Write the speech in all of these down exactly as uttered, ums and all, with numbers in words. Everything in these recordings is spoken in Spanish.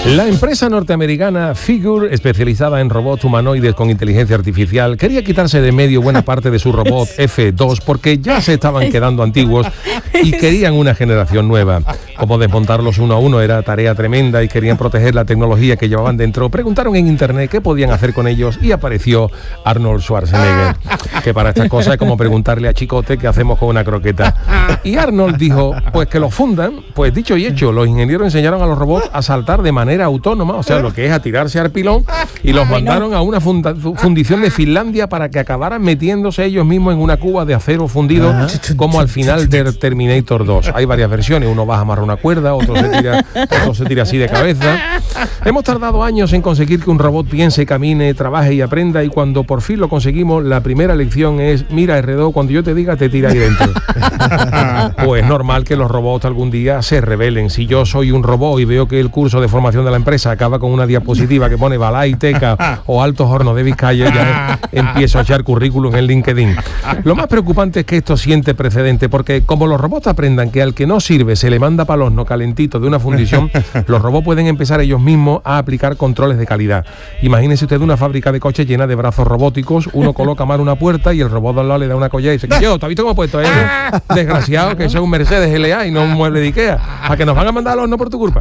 La empresa norteamericana Figure, especializada en robots humanoides con inteligencia artificial, quería quitarse de medio buena parte de su robot F dos porque ya se estaban quedando antiguos y querían una generación nueva. Como desmontarlos uno a uno era tarea tremenda y querían proteger la tecnología que llevaban dentro, preguntaron en internet qué podían hacer con ellos y apareció Arnold Schwarzenegger, que para estas cosas es como preguntarle a Chicote qué hacemos con una croqueta. Y Arnold dijo, pues que los fundan. Pues dicho y hecho, los ingenieros enseñaron a los robots a saltar de manera autónoma, o sea, lo que es a tirarse al pilón, y los mandaron a una funda- fundición de Finlandia para que acabaran metiéndose ellos mismos en una cuba de acero fundido, como al final de Terminator dos. Hay varias versiones, uno baja amarrar una cuerda, otro se tira, otro se tira así de cabeza. Hemos tardado años en conseguir que un robot piense, camine, trabaje y aprenda, y cuando por fin lo conseguimos, la primera lección es, mira R dos, cuando yo te diga, te tira ahí dentro. Pues es normal que los robots algún día se rebelen. Si yo soy un robot y veo que el curso de formación de la empresa acaba con una diapositiva que pone Balay, Teca o Altos Hornos de Vizcaya, ya empiezo a echar currículum en LinkedIn. Lo más preocupante es que esto siente precedente, porque como los robots aprendan que al que no sirve se le manda para el horno calentito de una fundición, los robots pueden empezar ellos mismos a aplicar controles de calidad. Imagínese usted una fábrica de coches llena de brazos robóticos, uno coloca mal una puerta y el robot de al lado le da una collera y dice, yo, ¿te has visto cómo he puesto eso? Desgraciado, que eso es un Mercedes L A y no un mueble de Ikea, a que nos van a mandar al horno por tu culpa.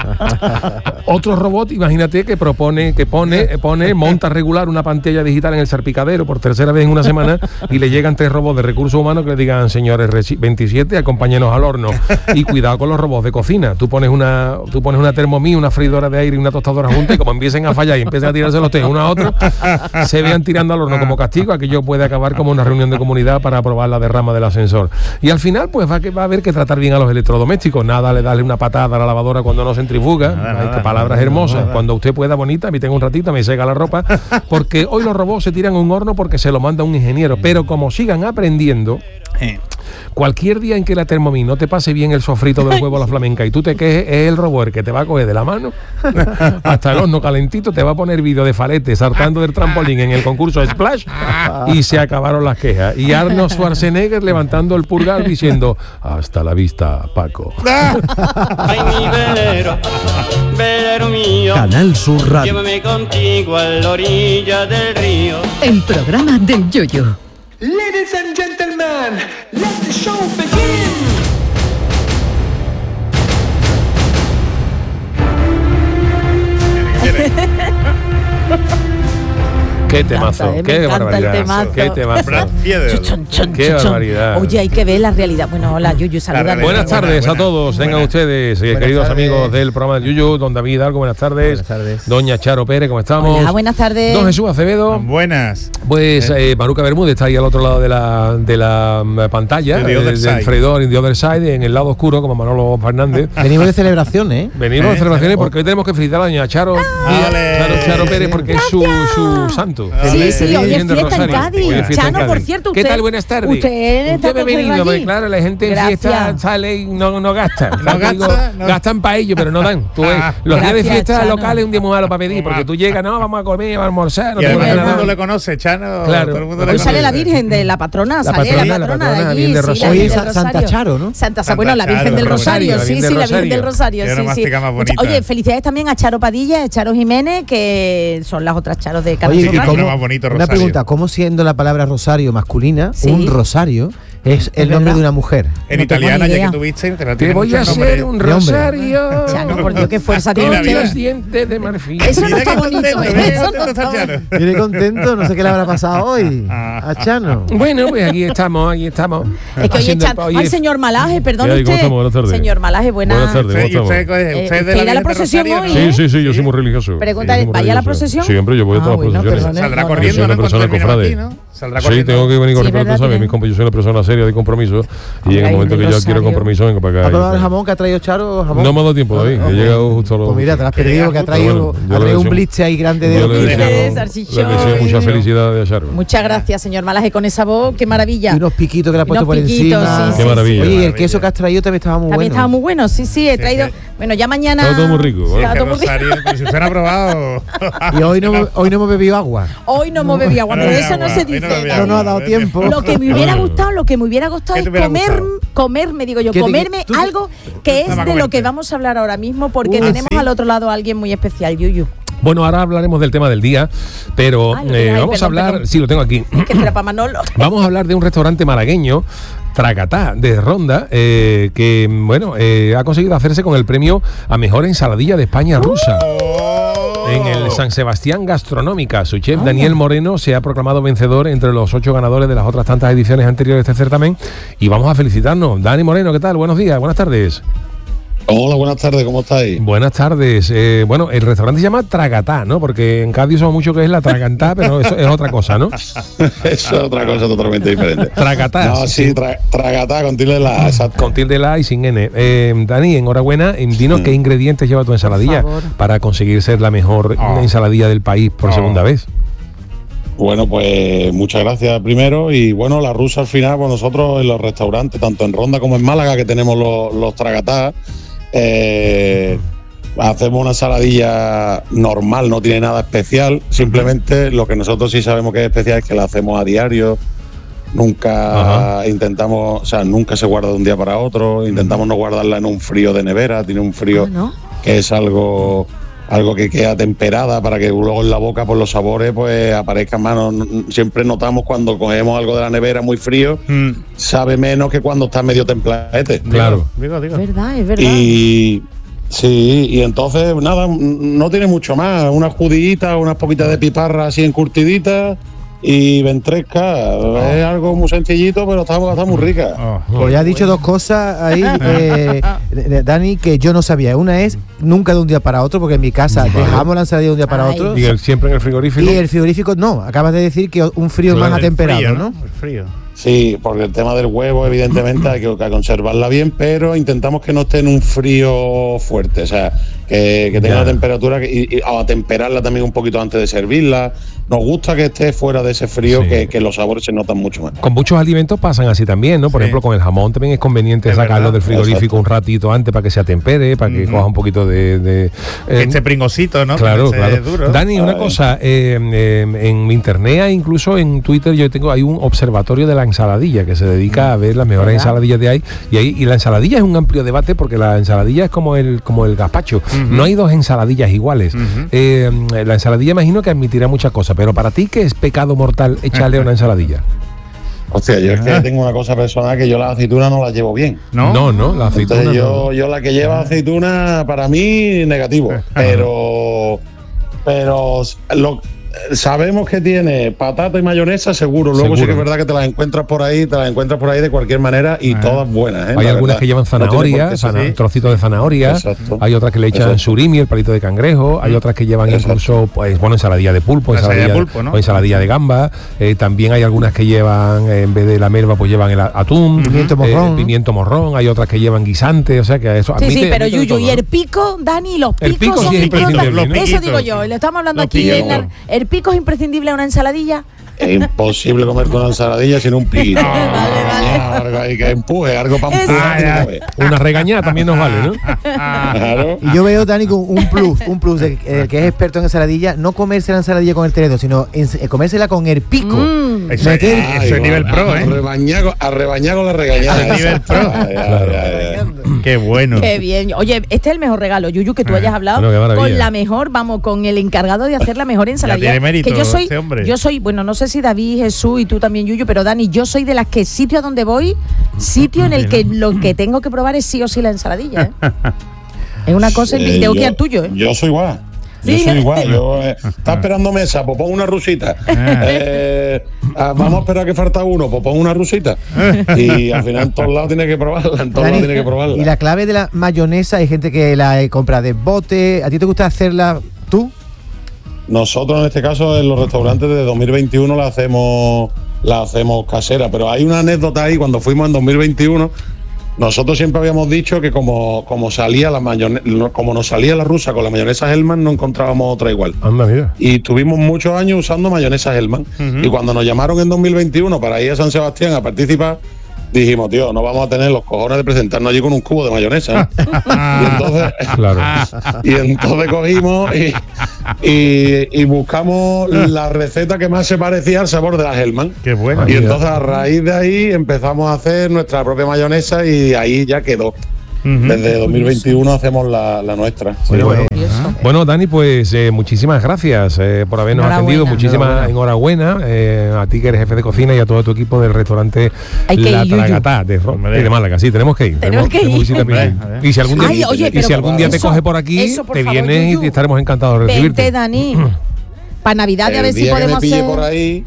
Otro robot, imagínate, que propone, que pone, pone, monta regular una pantalla digital en el salpicadero por tercera vez en una semana y le llegan tres robots de recursos humanos que le digan, señores veintisiete, acompáñenos al horno. Y cuidado con los robots de cocina. Tú pones una, tú pones una Thermomix, una freidora de aire y una tostadora junta, y como empiecen a fallar y empiezan a tirarse los tres uno a otro, se vean tirando al horno como castigo. Aquello puede acabar como una reunión de comunidad para aprobar la derrama del ascensor. Y al final, pues va a, va a haber que tratar bien a los electrodomésticos. Nada le darle una patada a la lavadora cuando no centrifuga. Nada, Hay nada, que palabras nada, hermosas. Nada. Cuando usted pueda, bonita, me tenga un ratito, me seca la ropa. Porque hoy los robots se tiran a un horno porque se lo manda un ingeniero. Pero como sigan aprendiendo, cualquier día en que la Thermomix no te pase bien el sofrito del huevo a la flamenca y tú te quejes, es el robot el que te va a coger de la mano hasta el horno calentito, te va a poner vídeo de Falete saltando del trampolín en el concurso Splash y se acabaron las quejas. Y Arnold Schwarzenegger levantando el pulgar diciendo, hasta la vista, Paco. Ay, mi velero, velero mío, Canal Sur Radio. llévame contigo a la orilla del río. El programa del Yoyo. Ladies and gentlemen, let the show begin. Qué temazo, eh, qué barbaridad, temazo. qué temazo. Chon, chon, Qué chon, chon. barbaridad. Oye, hay que ver la realidad. Bueno, hola, Yuyu, saluda. Buenas tardes a todos, tengan ustedes, eh, queridos tardes. amigos del programa de Yuyu, don David Hidalgo, buenas tardes. Buenas tardes. Doña Charo Pérez, ¿cómo estamos? Hola, buenas tardes. Don Jesús Acevedo. Buenas. Pues eh, Maruca Bermúdez está ahí al otro lado de la, de la mm, pantalla, De the eh, other del side. freidor, in the other side, en el lado oscuro, como Manolo Fernández. Venimos de celebraciones, ¿eh? Venimos Eh, de celebraciones porque hoy tenemos que felicitar a doña Charo, Vale. Charo, Charo Pérez, porque es su, su santo. Sí, sí, hoy es Virgen del fiesta en Rosario. Cádiz. Hoy es fiesta en Chano, por Cádiz. cierto, ¿Qué usted- tal? Buenas tardes. usted está Usted me ha cogido venido, allí. porque claro, la gente en Gracias. fiesta sale y no, no gasta. No Digo, gasta, no. Gastan para ellos, pero no dan. Tú ves, los días de Gracias, fiesta Chano. locales un día muy malo para pedir, porque tú llegas, no, vamos a comer, vamos a almorzar. No Y te además voy a todo el nada. mundo le conoce, Chano. Claro. Todo el mundo le Hoy conoce. sale la Virgen de la patrona, La sale patrona, la la patrona patrona, de allí, Virgen del sí, Rosario. la Hoy Virgen es del Santa Rosario. Charo, ¿no? Santa, Santa bueno, la Virgen Charo, del la Rosario, Virgen sí, del sí, la Virgen Rosario. del Rosario, Qué sí, sí. onomástica más bonita. Oye, felicidades también a Charo Padilla, a Charo Jiménez, que son las otras Charos de Canal Oye, Sur ¿y Radio. cómo- más bonito, una Rosario. pregunta, ¿cómo siendo la palabra rosario masculina, Sí. un rosario es el Es nombre verdad. de una mujer? En No tengo italiana, ni ya idea. que tuviste, te, la Te tiene voy mucho a nombre. hacer un De hombre. rosario. Chano, por Dios, qué fuerza tiene Mira, usted. mira. Los dientes de marfil. Eso no Mira está qué bonito, contento, ¿eh? mira qué Eso no contento está está Chano. bonito. Viene contento, no sé qué le habrá pasado hoy a Chano. Bueno, pues aquí estamos, aquí estamos. Es que hoy Haciendo el- echan... hoy Ay, es- señor Malaje, perdone ¿Qué hay? ¿Cómo usted. estamos? Buenas tardes. Señor Malaje, buenas. Buenas tardes. Usted, ¿Cómo usted, estamos? usted, Eh, usted es ¿usted de irá a la Virgen de procesión Rosario, hoy, ¿no? eh? Sí, sí, sí, yo soy muy religioso. Pregunta, Yo soy muy ¿vaya a la religioso. procesión? Siempre, yo voy a Ah, todas las bueno, procesiones. perdone. Saldrá No, no, corriendo, yo soy ¿no? una persona Cuando termine cofrade. aquí, ¿no? Saldrá Sí, corriendo. tengo que venir con Sí, respeto, ¿verdad? ¿sabes? Tiene- Mis comp- yo soy una persona seria de compromiso y en el Ay, momento que del yo adquiero Rosario. compromiso vengo para ¿Ha acá. probado el Y- jamón que ha traído Charo? Jamón? No me ha dado tiempo, David. He llegado justo a lo... Pues mira, te lo has perdido, que ha traído, Bueno, yo ha le traído un deseo- blitz ahí grande de Yo le Blitz deseo, de le salchichón. deseo mucha felicidad de Charo. Muchas gracias, señor Malaje, con esa voz, qué maravilla. y unos piquitos que le ha puesto Unos por piquitos, encima. sí, Qué sí, maravilla. Oye, y el Maravilla. queso que has traído también estaba muy También bueno. estaba muy bueno, sí, sí, he traído. que- Bueno, ya mañana. Está todo muy rico, ¿eh? Está Que todo muy rico. Rosario, como si fuera probado. Y hoy no, hoy no hemos bebido agua. Hoy no hemos bebido agua, pero No, eso no agua. se Hoy no dice. no me había No nos ha dado acordado, tiempo. Lo que me hubiera gustado, lo que me hubiera gustado ¿Qué es te hubiera comer, gustado? comerme, digo yo, ¿Qué te- comerme tú te- algo que es Nada más de lo comerte. que vamos a hablar ahora mismo, porque Uh, tenemos ¿sí? al otro lado a alguien muy especial, Yuyu. Bueno, ahora hablaremos del tema del día, pero Ah, lo eh, tienes ahí, vamos perdón, a hablar, perdón. sí, lo tengo aquí. Que será para Manolo. Vamos a hablar de un restaurante malagueño, Tracatá, de Ronda, eh, que bueno, eh, ha conseguido hacerse con el premio a mejor ensaladilla de España rusa. En el San Sebastián Gastronómica, su chef Daniel Moreno se ha proclamado vencedor entre los ocho ganadores de las otras tantas ediciones anteriores de este certamen. Y vamos a felicitarnos. Dani Moreno, ¿qué tal? Buenos días, buenas tardes. Hola, buenas tardes, ¿cómo estáis? Buenas tardes. Eh, bueno, el restaurante se llama Tracatá, ¿no? Porque en Cádiz somos mucho que es la tragantá, pero eso es otra cosa, ¿no? Eso es otra cosa totalmente diferente. Tracatá. No, sí, tra tragatá con tilde la, exacto. Con tilde la y sin N. Eh, Dani, enhorabuena. Eh, Dinos Mm. qué ingredientes lleva tu ensaladilla favor. para conseguir ser la mejor Oh. ensaladilla del país por Oh. segunda vez. Bueno, pues muchas gracias primero. Y bueno, la rusa al final, pues nosotros en los restaurantes, tanto en Ronda como en Málaga, que tenemos los, los tragatá, eh, hacemos una ensaladilla normal, no tiene nada especial. Simplemente lo que nosotros sí sabemos que es especial es que la hacemos a diario. Nunca Ajá. intentamos, o sea, nunca se guarda de un día para otro. Intentamos no guardarla en un frío de nevera, tiene un frío Ah, ¿no? que es algo algo que queda temperada para que luego en la boca por los sabores pues aparezcan más. No- no- siempre notamos cuando cogemos algo de la nevera muy frío, Mm. sabe menos que cuando está medio templadete. Claro. Digo, digo. Es verdad, es verdad. Y sí, y entonces nada, no tiene mucho más, unas judillitas, unas poquitas de piparra así encurtiditas y ventresca. Es algo muy sencillito, pero está, está muy rica. Oh. Pues ya has dicho dos cosas ahí, eh, eh, Dani, que yo no sabía. Una es nunca de un día para otro, porque en mi casa dejamos la ensaladilla de un día para Ay. otro. Y el- siempre en el frigorífico. Y el frigorífico no, acabas de decir que un frío Claro, más el atemperado, Frío, ¿no? El frío. Sí, porque el tema del huevo, evidentemente, hay que, que conservarla bien, pero intentamos que no esté en un frío fuerte, o sea, que, que tenga Ya. una temperatura que, y, y a temperarla también un poquito antes de servirla. Nos gusta que esté fuera de ese frío, Sí. que, que los sabores se notan mucho más. Con muchos alimentos pasan así también, ¿no? Por Sí. ejemplo, con el jamón también es conveniente Es sacarlo verdad. del frigorífico Exacto. un ratito antes para que se atempere, para que Ujú. coja un poquito de... de Que eh, este pringosito, ¿no? Claro, Que claro. esté duro. Dani, una Ay. cosa, eh, eh, en mi internet, e incluso en Twitter, yo tengo hay un observatorio de la ensaladilla que se dedica a ver las mejores ¿Verdad? ensaladillas de ahí. Y ahí y la ensaladilla es un amplio debate porque la ensaladilla es como el como el gazpacho. Ujú. No hay dos ensaladillas iguales. Ujú. Eh, la ensaladilla imagino que admitirá muchas cosas, pero para ti, ¿qué es pecado mortal echarle a una ensaladilla? Hostia, yo es que tengo una cosa personal que yo las aceitunas no las llevo bien. ¿No? no, no, la aceituna Entonces no. yo, yo la que lleva aceituna, para mí, negativo. Pero, pero lo, sabemos que tiene patata y mayonesa, seguro. Luego sí Seguro. que es verdad que te las encuentras por ahí, te las encuentras por ahí de cualquier manera y Ah. todas buenas. ¿eh? Hay La algunas verdad. que llevan No tiene por zanahoria, qué ser- zana- sí. trocitos de zanahoria. Exacto. Hay otras que le echan Exacto. surimi, el palito de cangrejo. Hay otras que llevan Exacto. incluso, pues, bueno, ensaladilla de pulpo, La ensalada de ensaladilla pulpo, ¿no? o ensaladilla de gamba. Eh, también hay algunas que llevan, eh, en vez de la melva, pues llevan el a- atún. Pimiento eh, morrón. pimiento morrón. Hay otras que llevan guisante. O sea que eso Sí, admite- sí, pero admite de Yuyu, todo, y ¿no? el pico, Dani, los El picos pico son sí es importantes. imprescindible, ¿no? Los Eso piquitos. digo yo, y le estamos hablando Los aquí. En la- piquitos. el pico es imprescindible a una ensaladilla. Es imposible comerte una ensaladilla sin un piquito. Algo ahí que empuje, algo para Eso. empujar. Ah, ¿sabes? Una regañada también nos vale, ¿no? Claro. Y yo veo, Dani, con un plus, un plus de el que es experto en ensaladilla, no comerse la ensaladilla con el tenedor, sino en- eh, comérsela con el pico. Mm. Eso, Meter- es- eso es nivel pro, A ¿eh? rebañar con- a rebañar con la regañada. A nivel pro. Ay, ay, Claro. ay, ay. Qué bueno. Qué bien. Oye, este es el mejor regalo, Yuyu, que tú hayas hablado Bueno, qué maravilla. con la mejor, vamos, con el encargado de hacer la mejor ensaladilla. tiene mérito que yo soy, este hombre. yo soy, bueno, no sé si David, Jesús y tú también, Yuyu, pero Dani, yo soy de las que sitio a donde voy, sitio en el que lo que tengo que probar es sí o sí la ensaladilla. ¿eh? Es una cosa, Eh, y tengo que ir yo- al tuyo, ¿eh? Yo soy igual. Sí, yo soy ¿no? igual. Yo, eh, está esperando mesa, pues pon una rusita. Eh, ah, vamos a esperar que falta uno, pues pon una rusita. Y al final en todos lados tiene que probarla, en todos Dani, lados tiene que probarla. y la clave de la mayonesa, hay gente que la eh, compra de bote. ¿A ti te gusta hacerla tú? Nosotros en este caso en los restaurantes de dos mil veintiuno la hacemos la hacemos casera, pero hay una anécdota ahí cuando fuimos en dos mil veintiuno. Nosotros siempre habíamos dicho que como, como salía la mayone- como nos salía la rusa con la mayonesa Hellman, no encontrábamos otra igual. Anda, mira. Y tuvimos muchos años usando mayonesa Hellman. Ujú. Y cuando nos llamaron en dos mil veintiuno para ir a San Sebastián a participar, dijimos, tío, no vamos a tener los cojones de presentarnos allí con un cubo de mayonesa, ¿no? y entonces, Claro. y entonces cogimos y, y, y buscamos la receta que más se parecía al sabor de la Hellman. Qué bueno. Y entonces a raíz de ahí empezamos a hacer nuestra propia mayonesa y ahí ya quedó. Desde dos mil veintiuno hacemos la, la nuestra. Sí, Bueno, bueno. Bueno, Dani, pues eh, muchísimas gracias eh, por habernos Enhorabuena. atendido. Muchísimas enhorabuena, eh, a ti que eres jefe de cocina y a todo tu equipo del restaurante Hay que La ir, Yuyu. Tragatá de, Ro- Hombre. de Málaga. Sí, tenemos que ir. Tenemos que ir. visita pendiente. Hombre, a ver. Y si algún día, Ay, oye, y pero si algún día te eso- coge por aquí, eso, por te favor, vienes Yuyu. y estaremos encantados de recibirte. Vente, Dani. Para Navidad, a El ver si día que me podemos pille hacer. por ahí,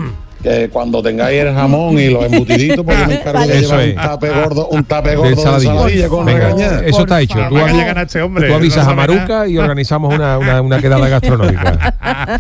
que cuando tengáis el jamón y los embutiditos, pues yo me encargo Vale. de Eso llevar es. un tape gordo, un tape De gordo de ensaladilla. ensaladilla con Venga, regañada. eso está hecho. Para Tú, que avi- llegan a este hombre. tú avisas no a sabe Maruca nada. y organizamos una, una, una quedada gastronómica.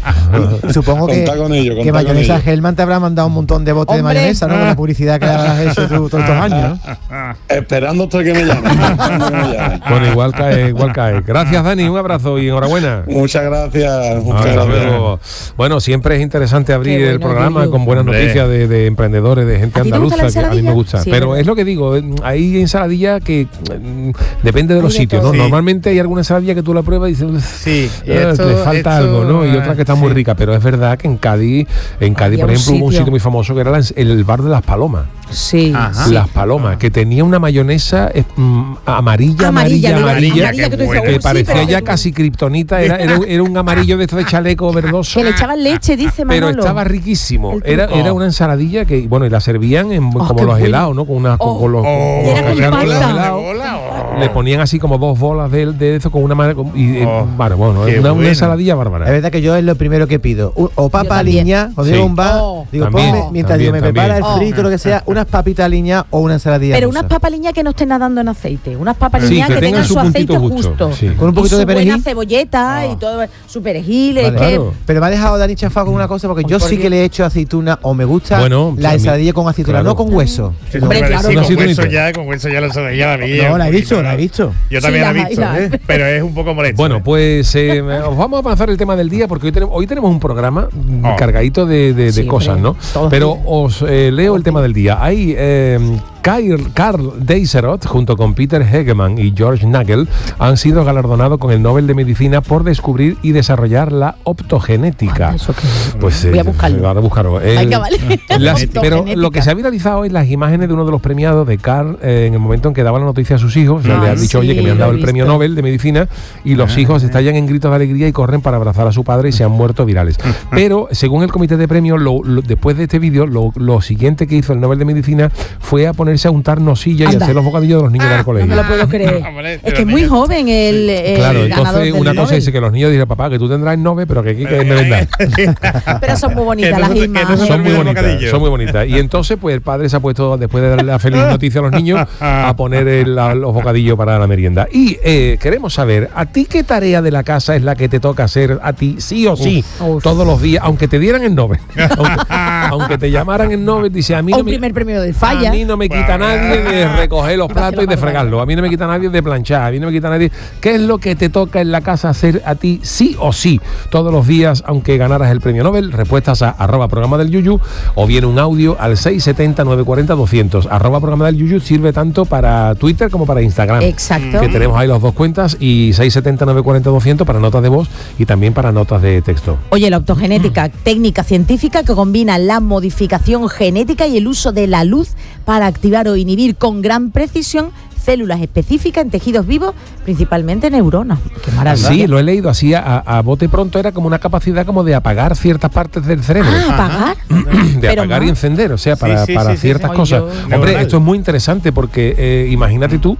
Supongo que, Contá con ello, que contá con mayonesa ello. Hellman te habrá mandado un montón de botes Hombre. de mayonesa, ¿no? Con la publicidad que habrás hecho tú todos estos años, ¿no? Esperando estoy que me llamen. esperando que me llamen. Bueno, igual cae, igual cae. Gracias, Dani. Un abrazo y enhorabuena. Muchas gracias. Muchas Hasta gracias. luego. Bueno, siempre es interesante abrir Qué el bueno, programa Yuyu. con buenas Hombre. noticias de, de emprendedores, de gente ¿A ti te gusta andaluza, la que a mí me ensaladilla? gusta. Sí, Pero ¿verdad? es lo que digo, eh, hay ensaladilla que mm, depende de los Hay de sitios, todo. ¿no? Sí. Normalmente hay alguna ensaladilla que tú la pruebas y dices, "Uf, Sí, y eh, esto- le falta esto, algo, ¿no? Y otra que está muy sí. rica, pero es verdad que en Cádiz, en Cádiz, Había por un ejemplo, hubo un sitio. sitio muy famoso que era la- el bar de las Palomas. Sí. Ajá. Las Palomas, que tenía una mayonesa eh, mm, amarilla, Amarilla, amarilla, ¿verdad? amarilla, Amarilla, que tú dices, que "Uy, que sí, parecía pero ya que- casi kriptonita, era, era, era un amarillo de esto de chaleco verdoso. Que le echaban leche, dice Pero Manolo. estaba riquísimo. El Era, truco. era una ensaladilla que, bueno, y la servían en, como qué los bueno. helados, ¿no? Con, una, con, Oh. con los, con- Oh, Y era con con los pasta. helados. bola, oh. Le ponían así como dos bolas de, de eso con una ma- con- y, eh, Oh, bueno, bueno, qué una, una bueno. ensaladilla Es bárbara. verdad que yo es lo primero que pido. U- O papa también. aliña, cuando Sí. llego a un bar, Oh. digo, También, ponme, mientras también, digo, me prepara el también. frito, lo que sea, unas papitas aliñadas o una ensaladilla Pero rusa. unas papas liñas que no estén nadando en aceite. Unas papas Sí, liñas que que, tengan tengan su su aceite puntito justo, justo. sí. Con un poquito y de su buena perejil. cebolleta y todo, su perejil. Vale. Es que Claro. Pero me ha dejado Dani chafado con una cosa, porque yo ¿Por sí qué? que le he hecho aceituna o me gusta Bueno, la a mí- ensaladilla con aceituna, claro. no con hueso. Sí, No, Hombre, pero claro, sí, una con aceitunita. hueso ya, con hueso ya la soda ya la vi. No, un la he poquito, visto, la he ¿no? visto. Yo Sí, también la la he hay, visto, la hay. ¿eh? Pero es un poco molesto. Bueno, ¿eh? pues eh, os vamos a avanzar el tema del día porque hoy tenemos, hoy tenemos un programa mm, Oh. cargadito de, de- de Sí, cosas, hombre, ¿no? todos Pero días. os eh, leo el tema del día. Hay eh, Carl, Carl Deiserot, junto con Peter Hegemann y George Nagel, han sido galardonados con el Nobel de Medicina por descubrir y desarrollar la optogenética. Anda, eso que- Pues Voy a eh, buscarlo. ahora buscarlo. El- Venga, vale. las- pero Optogenética. lo que se ha viralizado es las imágenes de uno de los premiados de Carl eh, en el momento en que daba la noticia a sus hijos. O sea, Ah, le han dicho, sí, oye, que me han lo dado he el premio visto. Nobel de Medicina y los hijos estallan en gritos de alegría y corren para abrazar a su padre y se han muerto virales. Pero, según el comité de premios, lo- lo- después de este vídeo, lo, lo siguiente que hizo el Nobel de Medicina fue a ponerse a untar nocilla y Anda. hacer los bocadillos de los niños del No colegio. me lo puedo creer. Hombre, Es pero que es muy niños- joven el, el Claro, ganador entonces del una cosa Nobel. es que los niños dirán, papá, que tú tendrás el Nobel, pero que aquí que me vendas. Pero son muy bonitas Que no las se te- que no se imágenes. te Son muy olvide el bonitas, bocadillo. son muy bonitas. Y entonces, pues el padre se ha puesto, después de darle la feliz noticia a los niños, a poner el- la- los bocadillos para la merienda. Y eh, queremos saber, ¿a ti qué tarea de la casa es la que te toca hacer a ti, sí o sí, Uf. todos los días, aunque te dieran el Nobel? aunque, aunque te llamaran el Nobel, dice, a mí O no un me, primer premio del Falla. a mí no me quita nadie de recoger los platos y de fregarlo. A mí no me quita nadie de planchar. A mí no me quita nadie. ¿Qué es lo que te toca en la casa hacer a ti sí o sí todos los días, aunque ganaras el premio Nobel? Respuestas a arroba programa del Yuyu o bien un audio al seis siete cero, nueve cuatro cero, doscientos. Arroba programa del Yuyu sirve tanto para Twitter como para Instagram. Exacto. Que tenemos ahí las dos cuentas y seis siete cero, nueve cuatro cero, doscientos para notas de voz y también para notas de texto. Oye, la optogenética, técnica científica que combina la modificación genética y el uso de la luz para activar o inhibir con gran precisión células específicas en tejidos vivos, principalmente neuronas. Qué maravilla. Sí, lo he leído así a, a bote pronto, era como una capacidad como de apagar ciertas partes del cerebro. Ah, apagar. de Pero apagar y más. encender, o sea, para, sí, para sí, sí, ciertas sí. cosas. Ay, yo- Hombre, Neuronal. esto es muy interesante porque eh, imagínate tú,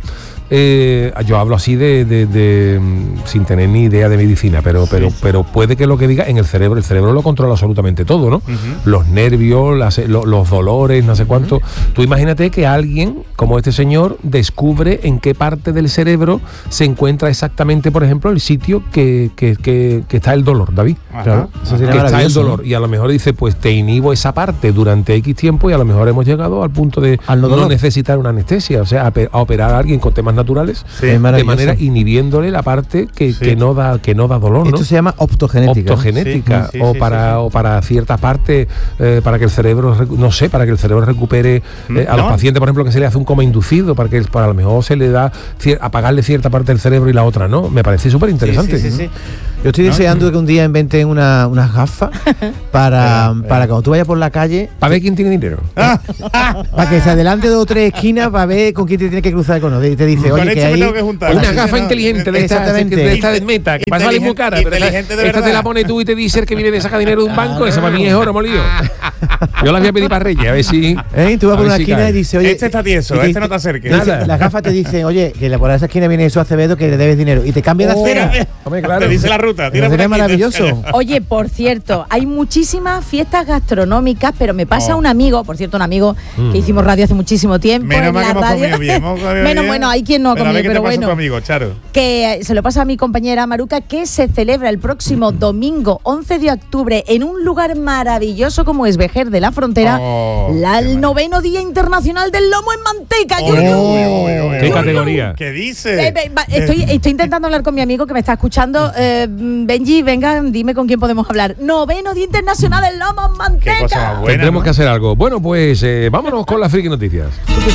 eh, yo hablo así de, de- de, mm, sin tener ni idea de medicina, pero, pero, pero puede que lo que diga en el cerebro, el cerebro lo controla absolutamente todo, ¿no? Los nervios, las- lo- los dolores, no sé cuánto. Tú imagínate que alguien como este señor descubre en qué parte del cerebro se encuentra exactamente, por ejemplo, el sitio que, que- que- que está el dolor, David. Claro, eso sería Que está el maravilloso, ¿no? dolor y a lo mejor dice, pues te inhibo esa parte durante X tiempo y a lo mejor hemos llegado al punto de Al no no dolor. necesitar una anestesia, o sea, a, pe- a operar a alguien con temas naturales, Sí, de maravilloso. manera inhibiéndole la parte que, Sí. que no da que no da dolor, ¿no? Esto se llama optogenética. Optogenética, Sí, sí, o sí, para sí, sí. o para cierta parte, eh, para que el cerebro, recu- no sé, para que el cerebro recupere eh, a los No. pacientes, por ejemplo, que se le hace un coma inducido, para que para a lo mejor se le da cier- apagarle cierta parte del cerebro y la otra no. Me parece súper interesante. Sí, sí, sí, sí. Yo estoy deseando que un día inventen una, unas gafas para, para cuando tú vayas por la calle, Para ver quién tiene dinero. para que se adelante dos o tres esquinas para ver con quién te tiene que cruzar con otro. Y te dice, Con oye, esto que me ahí... tengo que juntar. Una Sí, gafa no, inteligente de esta, exactamente. de esta de meta, que va a salir muy cara, pero esta, Inteligente de esta te verdad. la pones tú y te dice el que viene de sacar dinero de un banco, eso para mí es oro molido. Yo las voy a pedir para Reyes, a ver si... ¿Eh? Tú vas a por ver una si esquina cae. y dice, oye... Este está tieso, y este no te acerques. dice- Nada. Las gafas te dicen, oye, que la- por esa esquina viene eso Acevedo, que le debes dinero. Y te cambia de Oh, acera. hombre, claro. Te dice la ruta. Tira Eso por sería aquí, maravilloso. Oye, por cierto, hay muchísimas fiestas gastronómicas, pero me pasa Oh. un amigo, por cierto, un amigo Mm. que hicimos radio hace muchísimo tiempo Menos en mal la que hemos radio. comido bien. hemos comido Menos bien. bueno, hay quien no ha Pero a comido, ver qué pero te pasa bueno. tu amigo, Charo. Que eh, se lo pasa a mi compañera Maruca, que se celebra el próximo domingo once de octubre en un lugar maravilloso como es Vejer de la Frontera, Oh, la, qué el noveno Día Internacional del Lomo en Manteca. Uy, Yuyu. uy, uy, uy, ¿Qué uy. categoría? ¿Qué Eh, dice? ve- va, Estoy, estoy intentando hablar con mi amigo que me está escuchando. Eh, Benji, venga, dime con quién podemos hablar. Noveno Día Internacional del Lomo en Manteca. Qué cosa más buena. Tendremos ¿no? que hacer algo. Bueno, pues eh, vámonos con las friki noticias.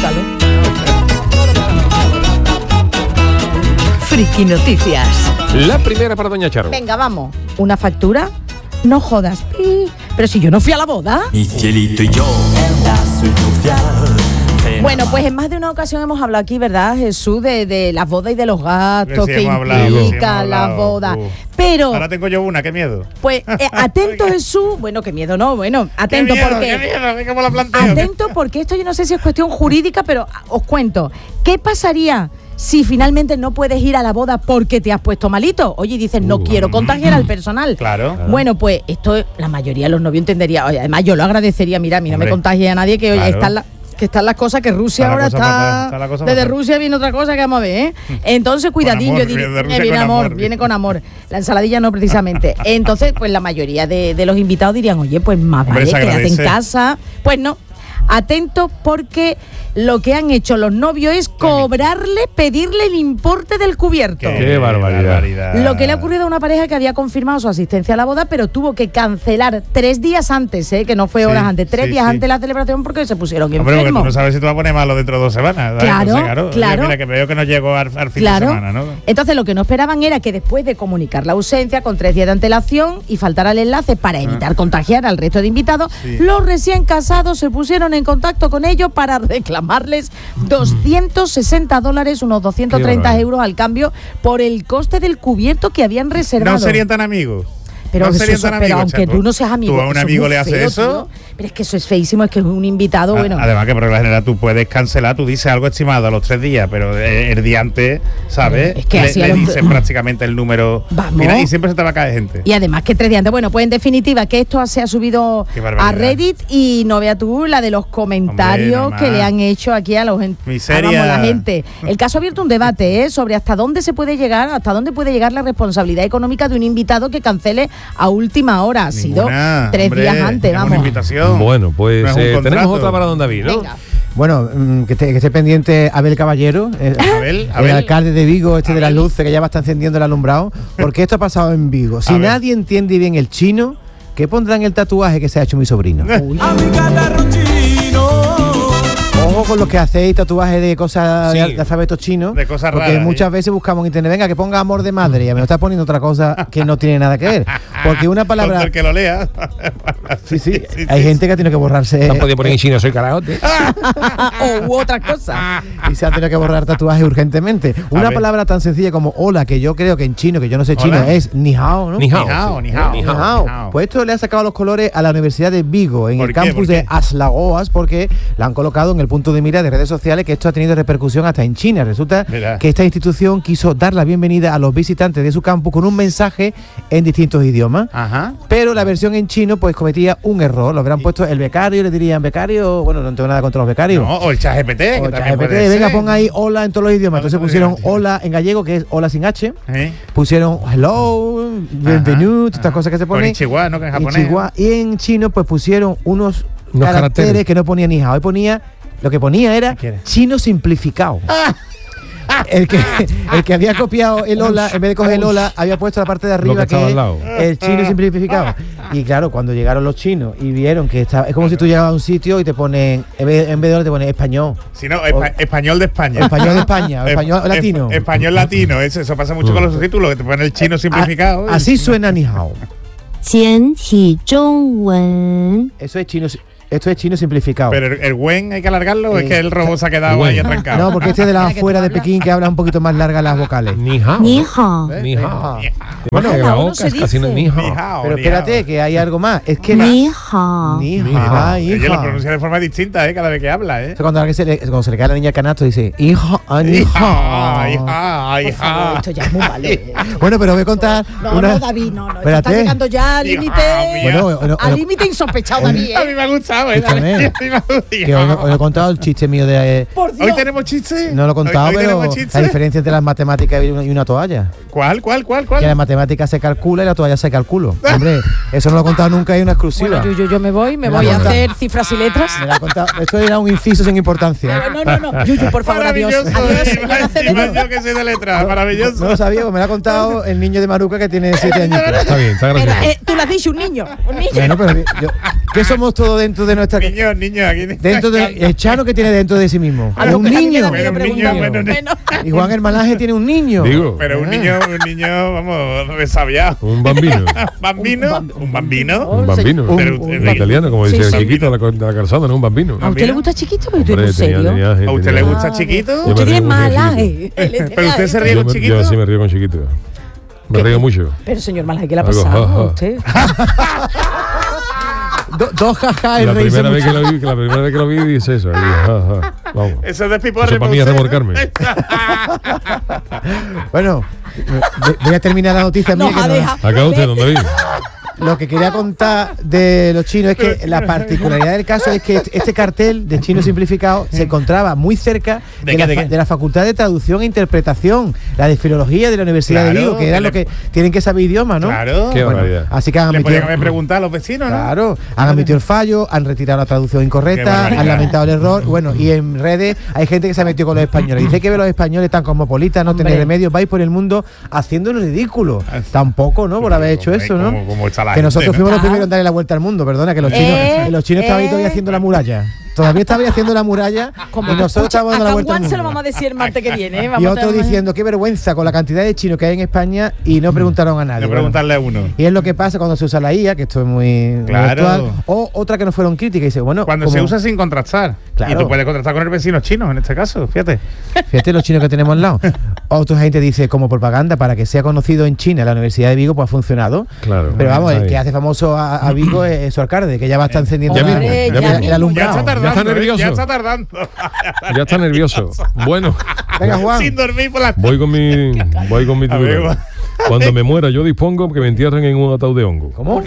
Friki Noticias. La primera para Doña Charo. Venga, vamos. ¿Una factura? No jodas. Pi. Pero si yo no fui a la boda. Mi cielito y yo en la suite nupcial. Bueno, pues en más de una ocasión hemos hablado aquí, ¿verdad, Jesús? De, de las bodas y de los gastos Sí, que hemos hablado, sí, implican hemos las hablado. bodas. Uf. Pero, Ahora tengo yo una, qué miedo. pues, eh, atento, Jesús. Bueno, qué miedo, no, bueno, atento qué miedo, porque. qué miedo, ve cómo la planteo. Atento porque esto yo no sé si es cuestión jurídica, pero os cuento. ¿Qué pasaría si finalmente no puedes ir a la boda porque te has puesto malito? Oye, dices, no Uh, quiero contagiar al personal. Claro. Bueno, pues esto la mayoría de los novios entendería. Oye, además yo lo agradecería. Mira, a mí no me Hombre, contagie a nadie, que oye, claro. están la- que están las cosas, que Rusia Está la ahora cosa está, fatal, está la cosa desde fatal. Rusia viene otra cosa que vamos a ver, ¿eh? Entonces, cuidadillo, amor, dir- viene de Rusia eh, viene con amor, amor. viene con amor. La ensaladilla no precisamente. Entonces, pues la mayoría de, de los invitados dirían, oye, pues más Hombre, vale, se quédate en agradece. casa. Pues no. Atento porque lo que han hecho los novios es cobrarle, pedirle el importe del cubierto. Qué barbaridad. Lo que le ha ocurrido a una pareja que había confirmado su asistencia a la boda, pero tuvo que cancelar tres días antes, ¿eh? Que no fue Sí, horas antes, tres sí, días sí. antes de la celebración porque se pusieron Hombre, porque tú enfermos. no sabes si te va a poner malo dentro de dos semanas. ¿sabes? Claro, Entonces, claro. claro. Mira, que veo que no llego al, al fin Claro. de semana, ¿no? Entonces lo que no esperaban era que después de comunicar la ausencia con tres días de antelación y faltar al enlace para evitar contagiar al resto de invitados, Sí. los recién casados se pusieron en contacto con ellos para reclamarles doscientos sesenta dólares, unos doscientos treinta Qué euros al cambio por el coste del cubierto que habían reservado. No serían tan amigos. Pero, no eso- serían eso- tan pero amigos, aunque chapo. tú no seas amigo. Tú a un eso es amigo muy le haces feo, eso. tío. Pero es que eso es feísimo, es que es un invitado, A- bueno. Además que por regla general tú puedes cancelar, tú dices algo estimado a los tres días, pero eh, el día antes, ¿sabes? Es que le, así a le los- dices prácticamente el número. Vamos. Mira, y siempre se te va a caer gente. Y además que tres días antes. Bueno, pues en definitiva que esto se ha subido Qué barbaridad. a Reddit y no veas tú la de los comentarios Hombre, que normal. le han hecho aquí a, los, gen- Miseria. a, vamos, la gente. El caso ha abierto un debate ¿eh? sobre hasta dónde se puede llegar, hasta dónde puede llegar la responsabilidad económica de un invitado que cancele a última hora. Ha sido Ninguna, tres hombre, días antes, es vamos. Una invitación. Bueno, pues No es un eh, contrato. tenemos otra para Don David, ¿no? Venga. Bueno, mm, que, esté, que esté pendiente Abel Caballero, el, Abel, el Abel. alcalde de Vigo, este de las luces, que ya va a estar encendiendo el alumbrado, porque esto ha pasado en Vigo. Si A ver. nadie entiende bien el chino, ¿qué pondrán el tatuaje que se ha hecho mi sobrino? Ojo con los que hacéis tatuajes de cosas Sí. de, de alfabetos chinos, De cosas porque raras, muchas ¿eh? veces buscamos en internet, venga, que ponga amor de madre, y a mí me está poniendo otra cosa que no tiene nada que ver. Porque una Tonto palabra... el que lo lea. Sí, sí, hay gente que ha tenido que borrarse... No podía poner en chino, soy carajote. o u otra cosa. Y se han tenido que borrar tatuajes urgentemente. Una ver. palabra tan sencilla como hola, que yo creo que en chino, que yo no sé chino, Hola. es ni hao, ¿no? Ni hao. Ni hao, sí. ni hao. Ni Ni hao. hao. Ni hao. Pues esto le ha sacado los colores a la Universidad de Vigo, en ¿Por el qué? campus ¿Por de qué? Aslagoas, porque la han colocado en el punto de mira de redes sociales, que esto ha tenido repercusión hasta en China. Resulta Mira. que esta institución quiso dar la bienvenida a los visitantes de su campus con un mensaje en distintos idiomas. Ajá. Pero la versión en chino pues cometía un error. Lo habrán puesto el becario, le dirían becario, bueno, no tengo nada contra los becarios. No, o el chat G P T. O que también ChatGPT, puede venga, ser. pon ahí hola en todos los idiomas. Hola Entonces en todos los pusieron idiomas. hola en gallego, que es hola sin H. ¿Eh? Pusieron hello, bienvenido, estas Ajá. cosas que se Con ponen. Ichiwa, ¿no? Que en japonés. Ichiwa. Y en chino, pues pusieron unos, Unos caracteres, caracteres. que no ponía ni hao. Y ponía, lo que ponía era ¿Qué quiere? chino simplificado. el que el que había copiado el Ola, en vez de coger el Ola, había puesto la parte de arriba Lo que que, estaba es al lado. el chino simplificado. Y claro, cuando llegaron los chinos y vieron que estaba, es como si tú llegabas a un sitio y te ponen, en vez, en vez de Ola te ponen español. Si no, espa- español de España. Español de España, o español Es- latino. es- español latino, eso, eso pasa mucho con los subtítulos, que te ponen el chino simplificado. A- así suena ni hao. 简体中文。 Eso es chino, esto es chino simplificado. Pero el, el wen hay que alargarlo o es Eh, que el robot se ha quedado Wen. ahí atrancado. No, porque este es de la afuera de Pekín que habla un poquito más largas las vocales. Ni hao. 你好， Ni hao. Bueno, Bueno, la cada uno boca se es casi dice. ni hao. Ni hao, pero ni espérate, hao. que hay algo más. Es que la, 你好， ni Ni hao, hao. hija. Ella lo pronuncia de forma distinta, ¿eh? Cada vez que habla, ¿eh? O sea, cuando, alguien se le, cuando se le cae a la niña el canasto dice hija, ah, ni Hija, hao. hija, Por favor, hija. esto ya es muy malo. eh. Bueno, pero voy a contar No, una. no, David, no, no. Esto Espérate. está llegando ya al Hija límite. mía. Bueno, bueno, Al bueno, límite insospechado, David. A mí ¿eh? me ha gustado, ¿eh? Escúchame. A mí me ha gustado. que hoy, no- hoy no he contado el chiste mío de. Por Dios. Hoy tenemos chiste. No lo he contado, Hoy- hoy pero tenemos la chiste. diferencia entre las matemáticas y una, y una toalla. ¿Cuál, cuál, cuál, Que la cuál? matemática se calcula y la toalla se calcula. Hombre, eso no lo he contado nunca, hay una exclusiva. Bueno, yo, yo, yo me voy, me Me la voy a cuenta. hacer cifras y letras. Me la ha contado. Esto era un inciso sin importancia. No, no, no. Yuyu, por favor, adiós. Maravilloso. Adiós, Iba- yo no sé de iba nada. yo que soy de letras, maravilloso. No lo sabía, pues me lo ha contado el niño de Maruca que tiene siete años. Está bien, está Pero, gracioso. eh, tú lo has dicho, un niño. Un niño. Bueno, pero yo, ¿qué somos todos dentro de nuestra. Niños, niños, aquí. Dentro de. El Chano que tiene dentro de sí mismo. A Es lo un que a mí me niño. da miedo Bueno, un niño, preguntar. bueno, un niño. Bueno. Y Juan Hermanaje tiene un niño. Digo, Pero un Eh. niño, un niño, vamos, resabiado. un bambino. ¿Bambino? ¿Un bambino? Un bambino. Un- Pero, En eh, italiano, como Sí, dice el sí. chiquito de la, de la calzada, no un bambino. ¿A usted le gusta chiquito? Pero tú Hombre, eres tenía- serio. tenía- ¿A usted tenía- le gusta Ah, chiquito? Yo me Usted tiene río mucho de malaje. Pero usted se ríe Yo, con me- chiquito. yo sí me río con chiquito. Me ¿Qué? río mucho. Pero señor Malaje, ¿qué le ha Algo, pasado ja, ja. a usted? Do- dos jajas y La reírse primera, vez que mucho. lo vi, que la primera vez que lo vi, dice eso. ahí, ja, ja. Vamos. Eso es de piporre. Eso para mí es usted. remorcarme. Bueno, ve- voy a terminar la noticia mía. Nos que ha no- dejado. Acá usted, ¿dónde vi? Lo que quería contar de los chinos es que la particularidad del caso es que este cartel de chino simplificado se encontraba muy cerca ¿De de, qué, la, de fa- qué? de la Facultad de Traducción e Interpretación, la de Filología de la Universidad Claro, de Vigo, que era que lo le- que tienen que saber idiomas, ¿no? Claro. Qué Bueno, barbaridad. así que han Le admitido, podían haber preguntado a los vecinos, ¿no? claro, han admitido el fallo, han retirado la traducción Qué incorrecta, barbaridad. han lamentado el error. Bueno, y en redes hay gente que se ha metido con los españoles. Dice que ve a los españoles tan cosmopolitas, no Hombre. tenéis remedio, vais por el mundo haciendo lo ridículo. Ah, Tampoco, ¿no? Por haber hecho Como- eso, ¿no? como- como está la Que gente, nosotros ¿no? fuimos los Ah. primeros en darle la vuelta al mundo, perdona, que los chinos, Eh, que los chinos estaban ahí todavía eh. haciendo la muralla. Todavía estaban haciendo la muralla Como y nosotros estábamos dando la a vuelta al Juan se lo mundo. vamos a decir el martes que viene. ¿eh? Y Vamos a otro tener- diciendo, qué vergüenza con la cantidad de chinos que hay en España y no preguntaron a nadie. De Bueno, preguntarle a uno. y es lo que pasa cuando se usa la I A, que esto es muy, muy Claro. actual. O otra que no fueron críticas y dice, bueno, Cuando como- se usa sin contrastar. Claro. Y tú puedes contrastar con el vecino chino, en este caso, fíjate. fíjate los chinos que tenemos al lado. Otra gente dice, como propaganda, para que sea conocido en China, la Universidad de Vigo, pues ha funcionado. Claro. Pero vamos, Está el que bien. hace famoso a, a Vigo es, es su alcalde, que ya va a estar encendiendo Ya la- mismo, ya el- mismo. el Ya alumbrado. está tardando. Ya está ¿eh? nervioso. Ya está tardando. Ya está nervioso. Bueno, Venga, Juan. Sin dormir por la voy con mi, voy con mi A ver, titular. Juan. Cuando me muera, yo dispongo que me entierren en un ataúd de hongo. ¿Cómo?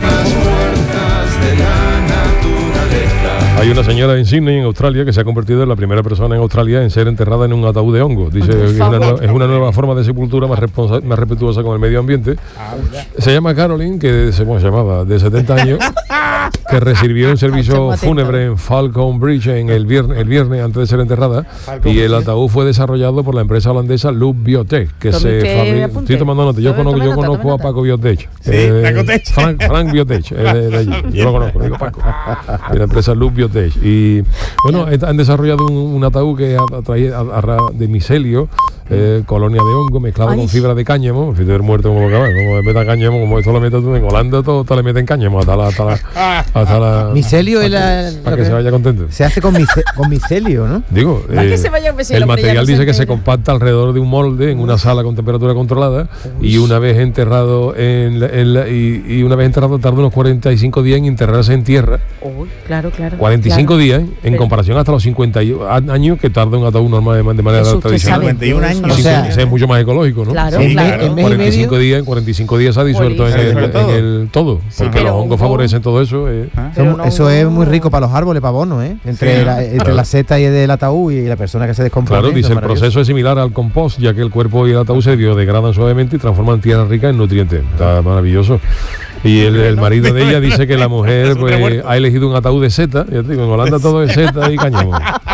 Hay una señora en Sydney, en Australia, que se ha convertido en la primera persona en Australia en ser enterrada en un ataúd de hongo. Dice que es una, nue- es una nueva forma de sepultura más, responsa- más respetuosa con el medio ambiente. Se llama Caroline, que se, bueno, se llamaba, de setenta años, que recibió un servicio Estamos atentos. fúnebre en Falcon Bridge en el viernes, el viernes antes de ser enterrada. Y el ataúd fue desarrollado por la empresa holandesa Loop Biotech, que Tome se usted fabrica. apunte. Estoy tomando nota. Yo Tome- conozco, tome yo nota, conozco tome a nota. Paco Biotech. Sí, Paco Tech. Frank, Frank Biotech, es de, de allí. Yo lo conozco, digo Paco. De la empresa Loop Biotech. Y bueno, han desarrollado un, un ataúd que a, a traído a- a ra- de micelio, eh, colonia de hongo mezclado Ay. con fibra de cáñamo, fibra muerto como boca abajo, como meta cáñamo, como esto lo metes tú en Holanda, todo, todo le meten cáñamo hasta la, hasta la, hasta la Micelio es para la- que, para lo que que- se vaya contento. Se hace con, mice- con micelio, ¿no? Digo, Para que eh, se vaya un vecino, el hombre, ya material no se dice que se entera. compacta alrededor de un molde en una sala con temperatura controlada y una vez enterrado en la- en la- y, y una vez enterrado tarda unos cuarenta y cinco días en enterrarse en tierra. Uy, claro, claro. cuarenta y cinco claro. días en Pero- comparación hasta los cincuenta y- a- años que tarda un ataúd normal de, de manera Eso usted tradicional. sabe. cincuenta y un años. O sea, Ese es mucho más ecológico, ¿no? Claro, Sí, claro. claro. En mes y cuarenta y cinco medio. días, en cuarenta y cinco días se ha disuelto en Jolín. el, Se disuelve en todo. el todo, porque pero los hongos hongo- favorecen todo eso. eh. Ah. Pero Eso- no- eso es muy rico para los árboles, para bono, ¿eh? Entre, Sí. la, entre Claro. la seta y el ataúd y la persona que se descompone. Claro, eso dice es el maravilloso. proceso es similar al compost, ya que el cuerpo y el ataúd se biodegradan suavemente y transforman tierra rica en nutrientes. Está maravilloso. Y el, el marido de ella dice que la mujer Es un pues, revuelto. ha elegido un ataúd de seta. Ya te digo, en Holanda todo es seta y cáñamo.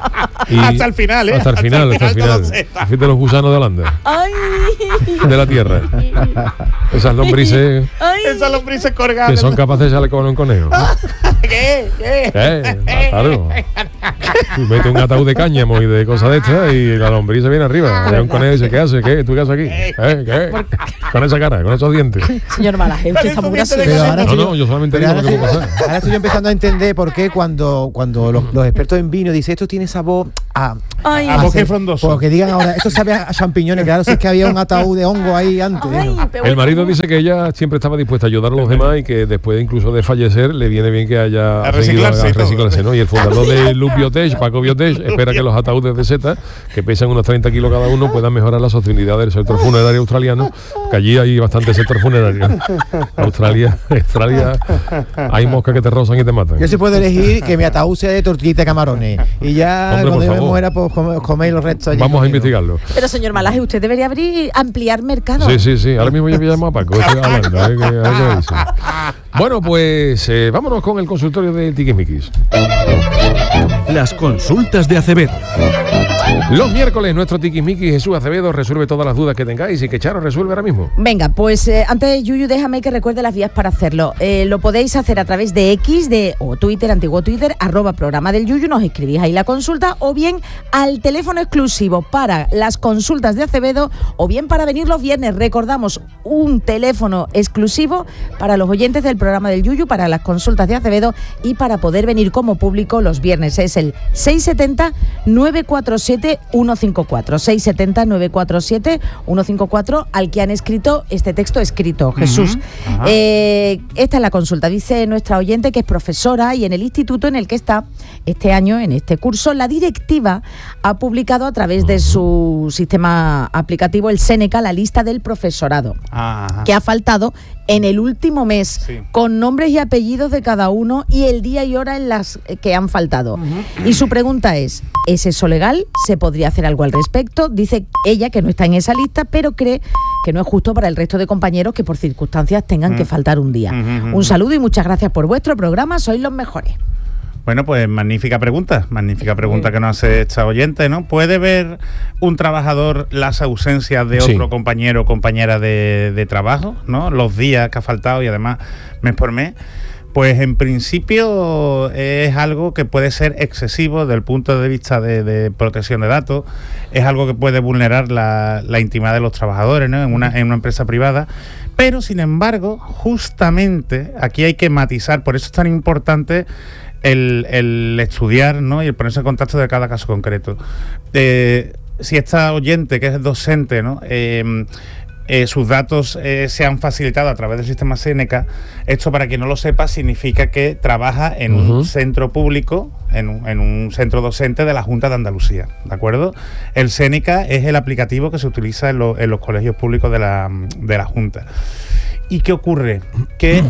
Y hasta el final, ¿eh? Hasta el final, hasta el final. Fíjate los gusanos de Holanda. Ay. De la tierra. Esas lombrices Ay. Esas lombrices colgadas. que son capaces de echarle con un conejo. ¿Qué? ¿Qué? ¿Eh? Claro. Tú metes un ataúd de cáñamo y de cosas de estas y la lombriz se viene arriba. Hay un conejo y dice, ¿qué hace? ¿Qué? ¿Tú qué haces aquí? ¿Eh? ¿Qué? Con esa cara, con esos dientes. Señor Malaje, usted está muy gracioso. Pero ahora No, estoy no, yo- yo solamente pero digo lo ahora que puede estoy- pasar. Ahora estoy yo empezando a entender por qué cuando, cuando los, los expertos en vino dicen esto tiene sabor a... Ay. A bosque frondoso. Porque digan ahora, esto sabe a champiñones, claro, si es que había un ataúd de hongo ahí antes. Ay, ¿no? pero El marido bueno. dice que ella siempre estaba dispuesta a ayudar a los demás y que después incluso de fallecer le viene bien que haya A seguido reciclarse y todo. reciclarse, ¿no? Y el fundador de Loop Biotech, Paco Biotech, espera que los ataúdes de seta, que pesan unos treinta kilos cada uno, puedan mejorar la sostenibilidad del sector funerario australiano, que allí hay bastante sector funerario. Australia, Australia, hay moscas que te rozan y te matan. Yo sí puedo elegir que mi ataúd sea de tortillita de camarones. Y ya Hombre, cuando por yo me favor. muera, pues come- coméis los restos allí. Vamos a conmigo. investigarlo. Pero señor Malaje, usted debería abrir, ampliar mercado. Sí, sí, sí. Ahora mismo yo me llamo a Paco. Estoy hablando. A ver qué- a ver qué me dice. Bueno, pues eh, vámonos con el consultorio de Tiquismiquis. Las consultas de Acevedo. Los miércoles, nuestro Tiquismiquis Jesús Acevedo resuelve todas las dudas que tengáis y que Charo resuelve ahora mismo. Venga, pues eh, antes, Yuyu, déjame que recuerde las vías para hacerlo. Eh, lo podéis hacer a través de X de, o Twitter, antiguo Twitter, arroba programa del Yuyu, nos escribís ahí la consulta, o bien al teléfono exclusivo para las consultas de Acevedo, o bien para venir los viernes. Recordamos, un teléfono exclusivo para los oyentes del programa del Yuyu, para las consultas de Acevedo y para poder venir como público los viernes. Es el seis siete cero, nueve cuatro siete, uno cinco cuatro. seis siete cero, nueve cuatro siete, uno cinco cuatro, al que han escrito este texto escrito, Jesús. Ajá. Eh, esta es la consulta. Dice nuestra oyente que es profesora y en el instituto en el que está este año, en este curso, la directiva ha publicado a través de su sistema aplicativo, el Séneca, la lista del profesorado Ajá. que ha faltado en el último mes, Sí. con nombres y apellidos de cada uno y el día y hora en las que han faltado. Y su pregunta es, ¿es eso legal? ¿Se podría hacer algo al respecto? Dice ella que no está en esa lista, pero cree que no es justo para el resto de compañeros que por circunstancias tengan que faltar un día. Ujú. Un saludo y muchas gracias por vuestro programa, sois los mejores. Bueno, pues magnífica pregunta, magnífica pregunta que nos hace esta oyente, ¿no? ¿Puede ver un trabajador las ausencias de Sí. otro compañero o compañera de, de trabajo, ¿no? Los días que ha faltado y además mes por mes. Pues en principio es algo que puede ser excesivo desde el punto de vista de, de protección de datos, es algo que puede vulnerar la, la intimidad de los trabajadores, ¿no? en, una, en una empresa privada, pero sin embargo, justamente aquí hay que matizar, por eso es tan importante el, el estudiar, ¿no? y el ponerse en contacto de cada caso concreto. Eh, si esta oyente, que es docente, ¿no? Eh, Eh, sus datos eh, se han facilitado a través del sistema Séneca. Esto, para quien no lo sepa, significa que trabaja en Uh-huh. un centro público, en un, en un centro docente de la Junta de Andalucía, ¿de acuerdo? El Séneca es el aplicativo que se utiliza en, lo- en los colegios públicos de la, de la Junta. ¿Y qué ocurre? Que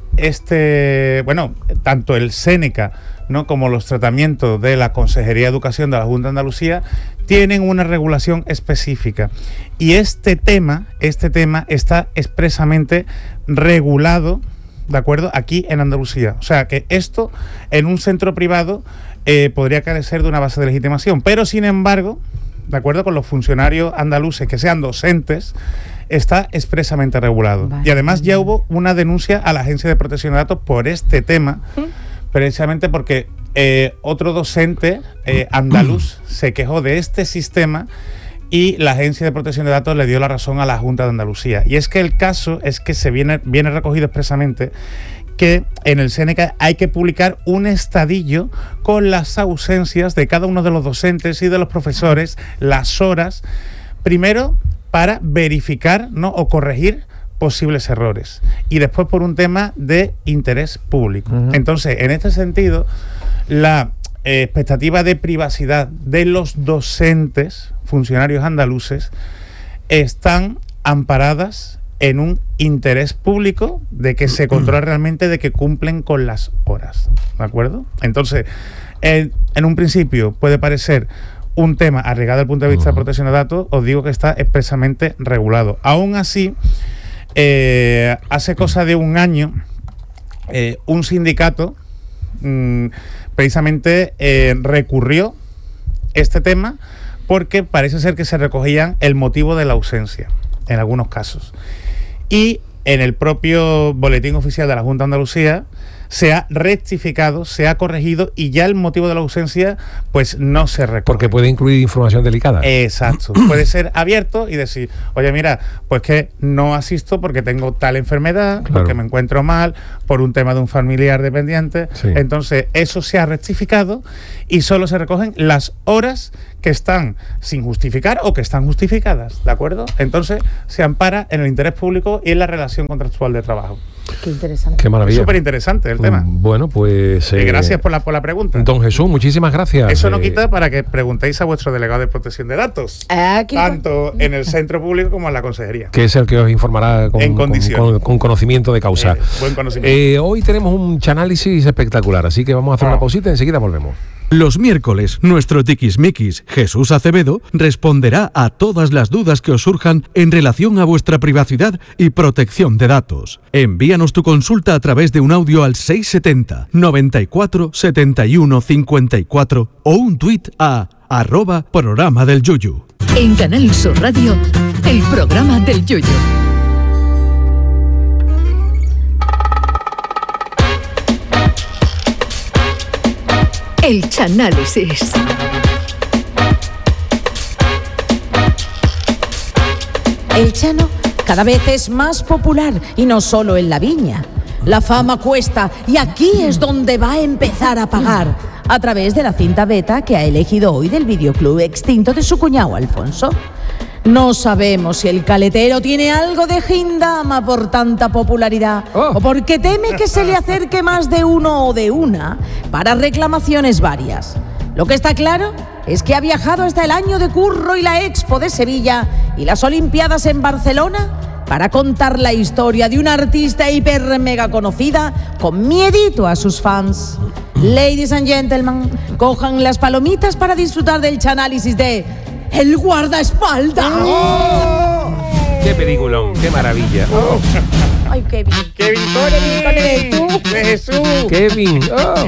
este, bueno, tanto el Séneca, ¿no? como los tratamientos de la Consejería de Educación de la Junta de Andalucía tienen una regulación específica, y este tema, este tema está expresamente regulado, ¿de acuerdo?, aquí en Andalucía. O sea que esto en un centro privado eh, podría carecer de una base de legitimación, pero sin embargo, de acuerdo con los funcionarios andaluces que sean docentes, está expresamente regulado. Vale. Y además ya hubo una denuncia a la Agencia de Protección de Datos por este tema, precisamente porque eh, otro docente eh, andaluz se quejó de este sistema y la Agencia de Protección de Datos le dio la razón a la Junta de Andalucía. Y es que el caso es que se viene, viene recogido expresamente que en el Séneca hay que publicar un estadillo con las ausencias de cada uno de los docentes y de los profesores, las horas, primero para verificar, ¿no? o corregir posibles errores, y después por un tema de interés público. Uh-huh. Entonces, en este sentido, la eh, expectativa de privacidad de los docentes, funcionarios andaluces, están amparadas en un interés público de que se controla realmente de que cumplen con las horas, ¿de acuerdo? Entonces, en, en un principio puede parecer un tema arriesgado desde el punto de vista de protección de datos, os digo que está expresamente regulado. Aún así, eh, hace cosa de un año, eh, un sindicato mmm, precisamente eh, recurrió, este tema porque parece ser que se recogían el motivo de la ausencia, en algunos casos. Y en el propio boletín oficial de la Junta de Andalucía se ha rectificado, se ha corregido y ya el motivo de la ausencia pues no se recoge. Porque puede incluir información delicada. Exacto. Puede ser abierto y decir, oye, mira, pues que no asisto porque tengo tal enfermedad, Claro. porque me encuentro mal, por un tema de un familiar dependiente. Sí. Entonces, eso se ha rectificado y solo se recogen las horas que están sin justificar o que están justificadas, ¿de acuerdo? Entonces, se ampara en el interés público y en la relación contractual de trabajo. Qué interesante. Qué maravilla. Súper interesante el tema. Mm, Bueno, pues... Y eh, gracias por la, por la pregunta. Don Jesús, muchísimas gracias. Eso no Eh, quita para que preguntéis a vuestro delegado de protección de datos, Ah, qué tanto en el centro público como en la consejería. que es el que os informará con, En con- condiciones. con- con conocimiento de causa. Eh, buen conocimiento. Eh, hoy tenemos un chanálisis espectacular, así que vamos a hacer Oh. una pausita y enseguida volvemos. Los miércoles, nuestro tiquismiquis, Jesús Acevedo, responderá a todas las dudas que os surjan en relación a vuestra privacidad y protección de datos. Envíanos tu consulta a través de un audio al seiscientos setenta, noventa y cuatro, setenta y uno, cincuenta y cuatro o un tuit a arroba programa del Yuyu. En Canal Sur Radio, el programa del Yuyu. El Chanálisis. El Chano cada vez es más popular y no solo en la viña. La fama cuesta y aquí es donde va a empezar a pagar, a través de la cinta beta que ha elegido hoy del videoclub extinto de su cuñado Alfonso. No sabemos si el caletero tiene algo de gindama por tanta popularidad Oh. o porque teme que se le acerque más de uno o de una para reclamaciones varias. Lo que está claro es que ha viajado hasta el año de curro y la Expo de Sevilla y las Olimpiadas en Barcelona para contar la historia de una artista hiper mega conocida con miedito a sus fans. Ladies and gentlemen, cojan las palomitas para disfrutar del chanálisis de El Guardaespaldas. ¡Qué peliculón! ¡Qué maravilla! Ay, Kevin. Kevin Kevin, Tony, de Jesús. ¡Kevin! ¡Oh!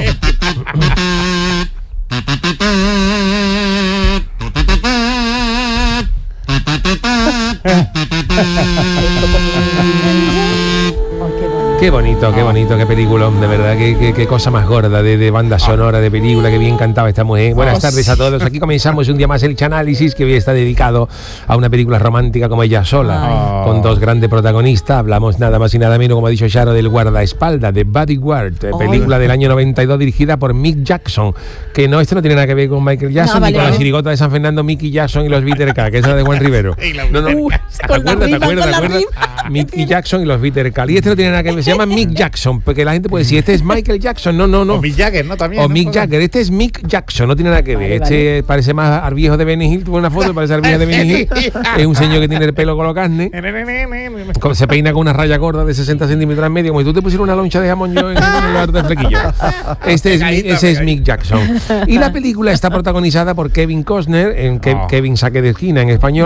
Qué bonito, qué bonito, qué peliculón, de verdad, qué, qué, qué cosa más gorda de, de banda sonora, de película, que bien cantaba esta mujer. Buenas tardes a todos, aquí comenzamos un día más el Chanálisis, que hoy está dedicado a una película romántica como Ella Sola, Ay. con dos grandes protagonistas. Hablamos nada más y nada menos, como ha dicho Charo, del Guardaespaldas, de Bodyguard, eh, Ay. película del año noventa y dos dirigida por Mick Jackson, que no, esto no tiene nada que ver con Michael Jackson, No, ni vale, con la vale. chirigota de San Fernando, Mickey Jackson y los Bitter Cat, que esa es de Juan Rivero. Y la- No, no, Uy, ¿te con la acuerdas? ¿Te rima, acuerdas? con ¿Te la acuerdas? rima. Mickey Jackson y los Bitter Cat. Y este no tiene nada que ver, se llama Mick Jackson, porque la gente puede decir, este es Michael Jackson, no, no, no. O Mick Jagger, ¿no? También. O ¿no? Mick Jagger, este es Mick Jackson, no tiene nada que ver. Vale, este vale. parece más al viejo de Benny Hill, tuve una foto, parece al viejo de Benny Hill. Es un señor que tiene el pelo color carne, con- se peina con una raya gorda de sesenta centímetros en medio, como si tú te pusieras una loncha de jamón yo en el lugar del flequillo. Este es, Mi- Pegadito, ese es pegadito. Mick Jackson. Y la película está protagonizada por Kevin Costner, en Ke- Oh. Kevin Saque de Esquina en español.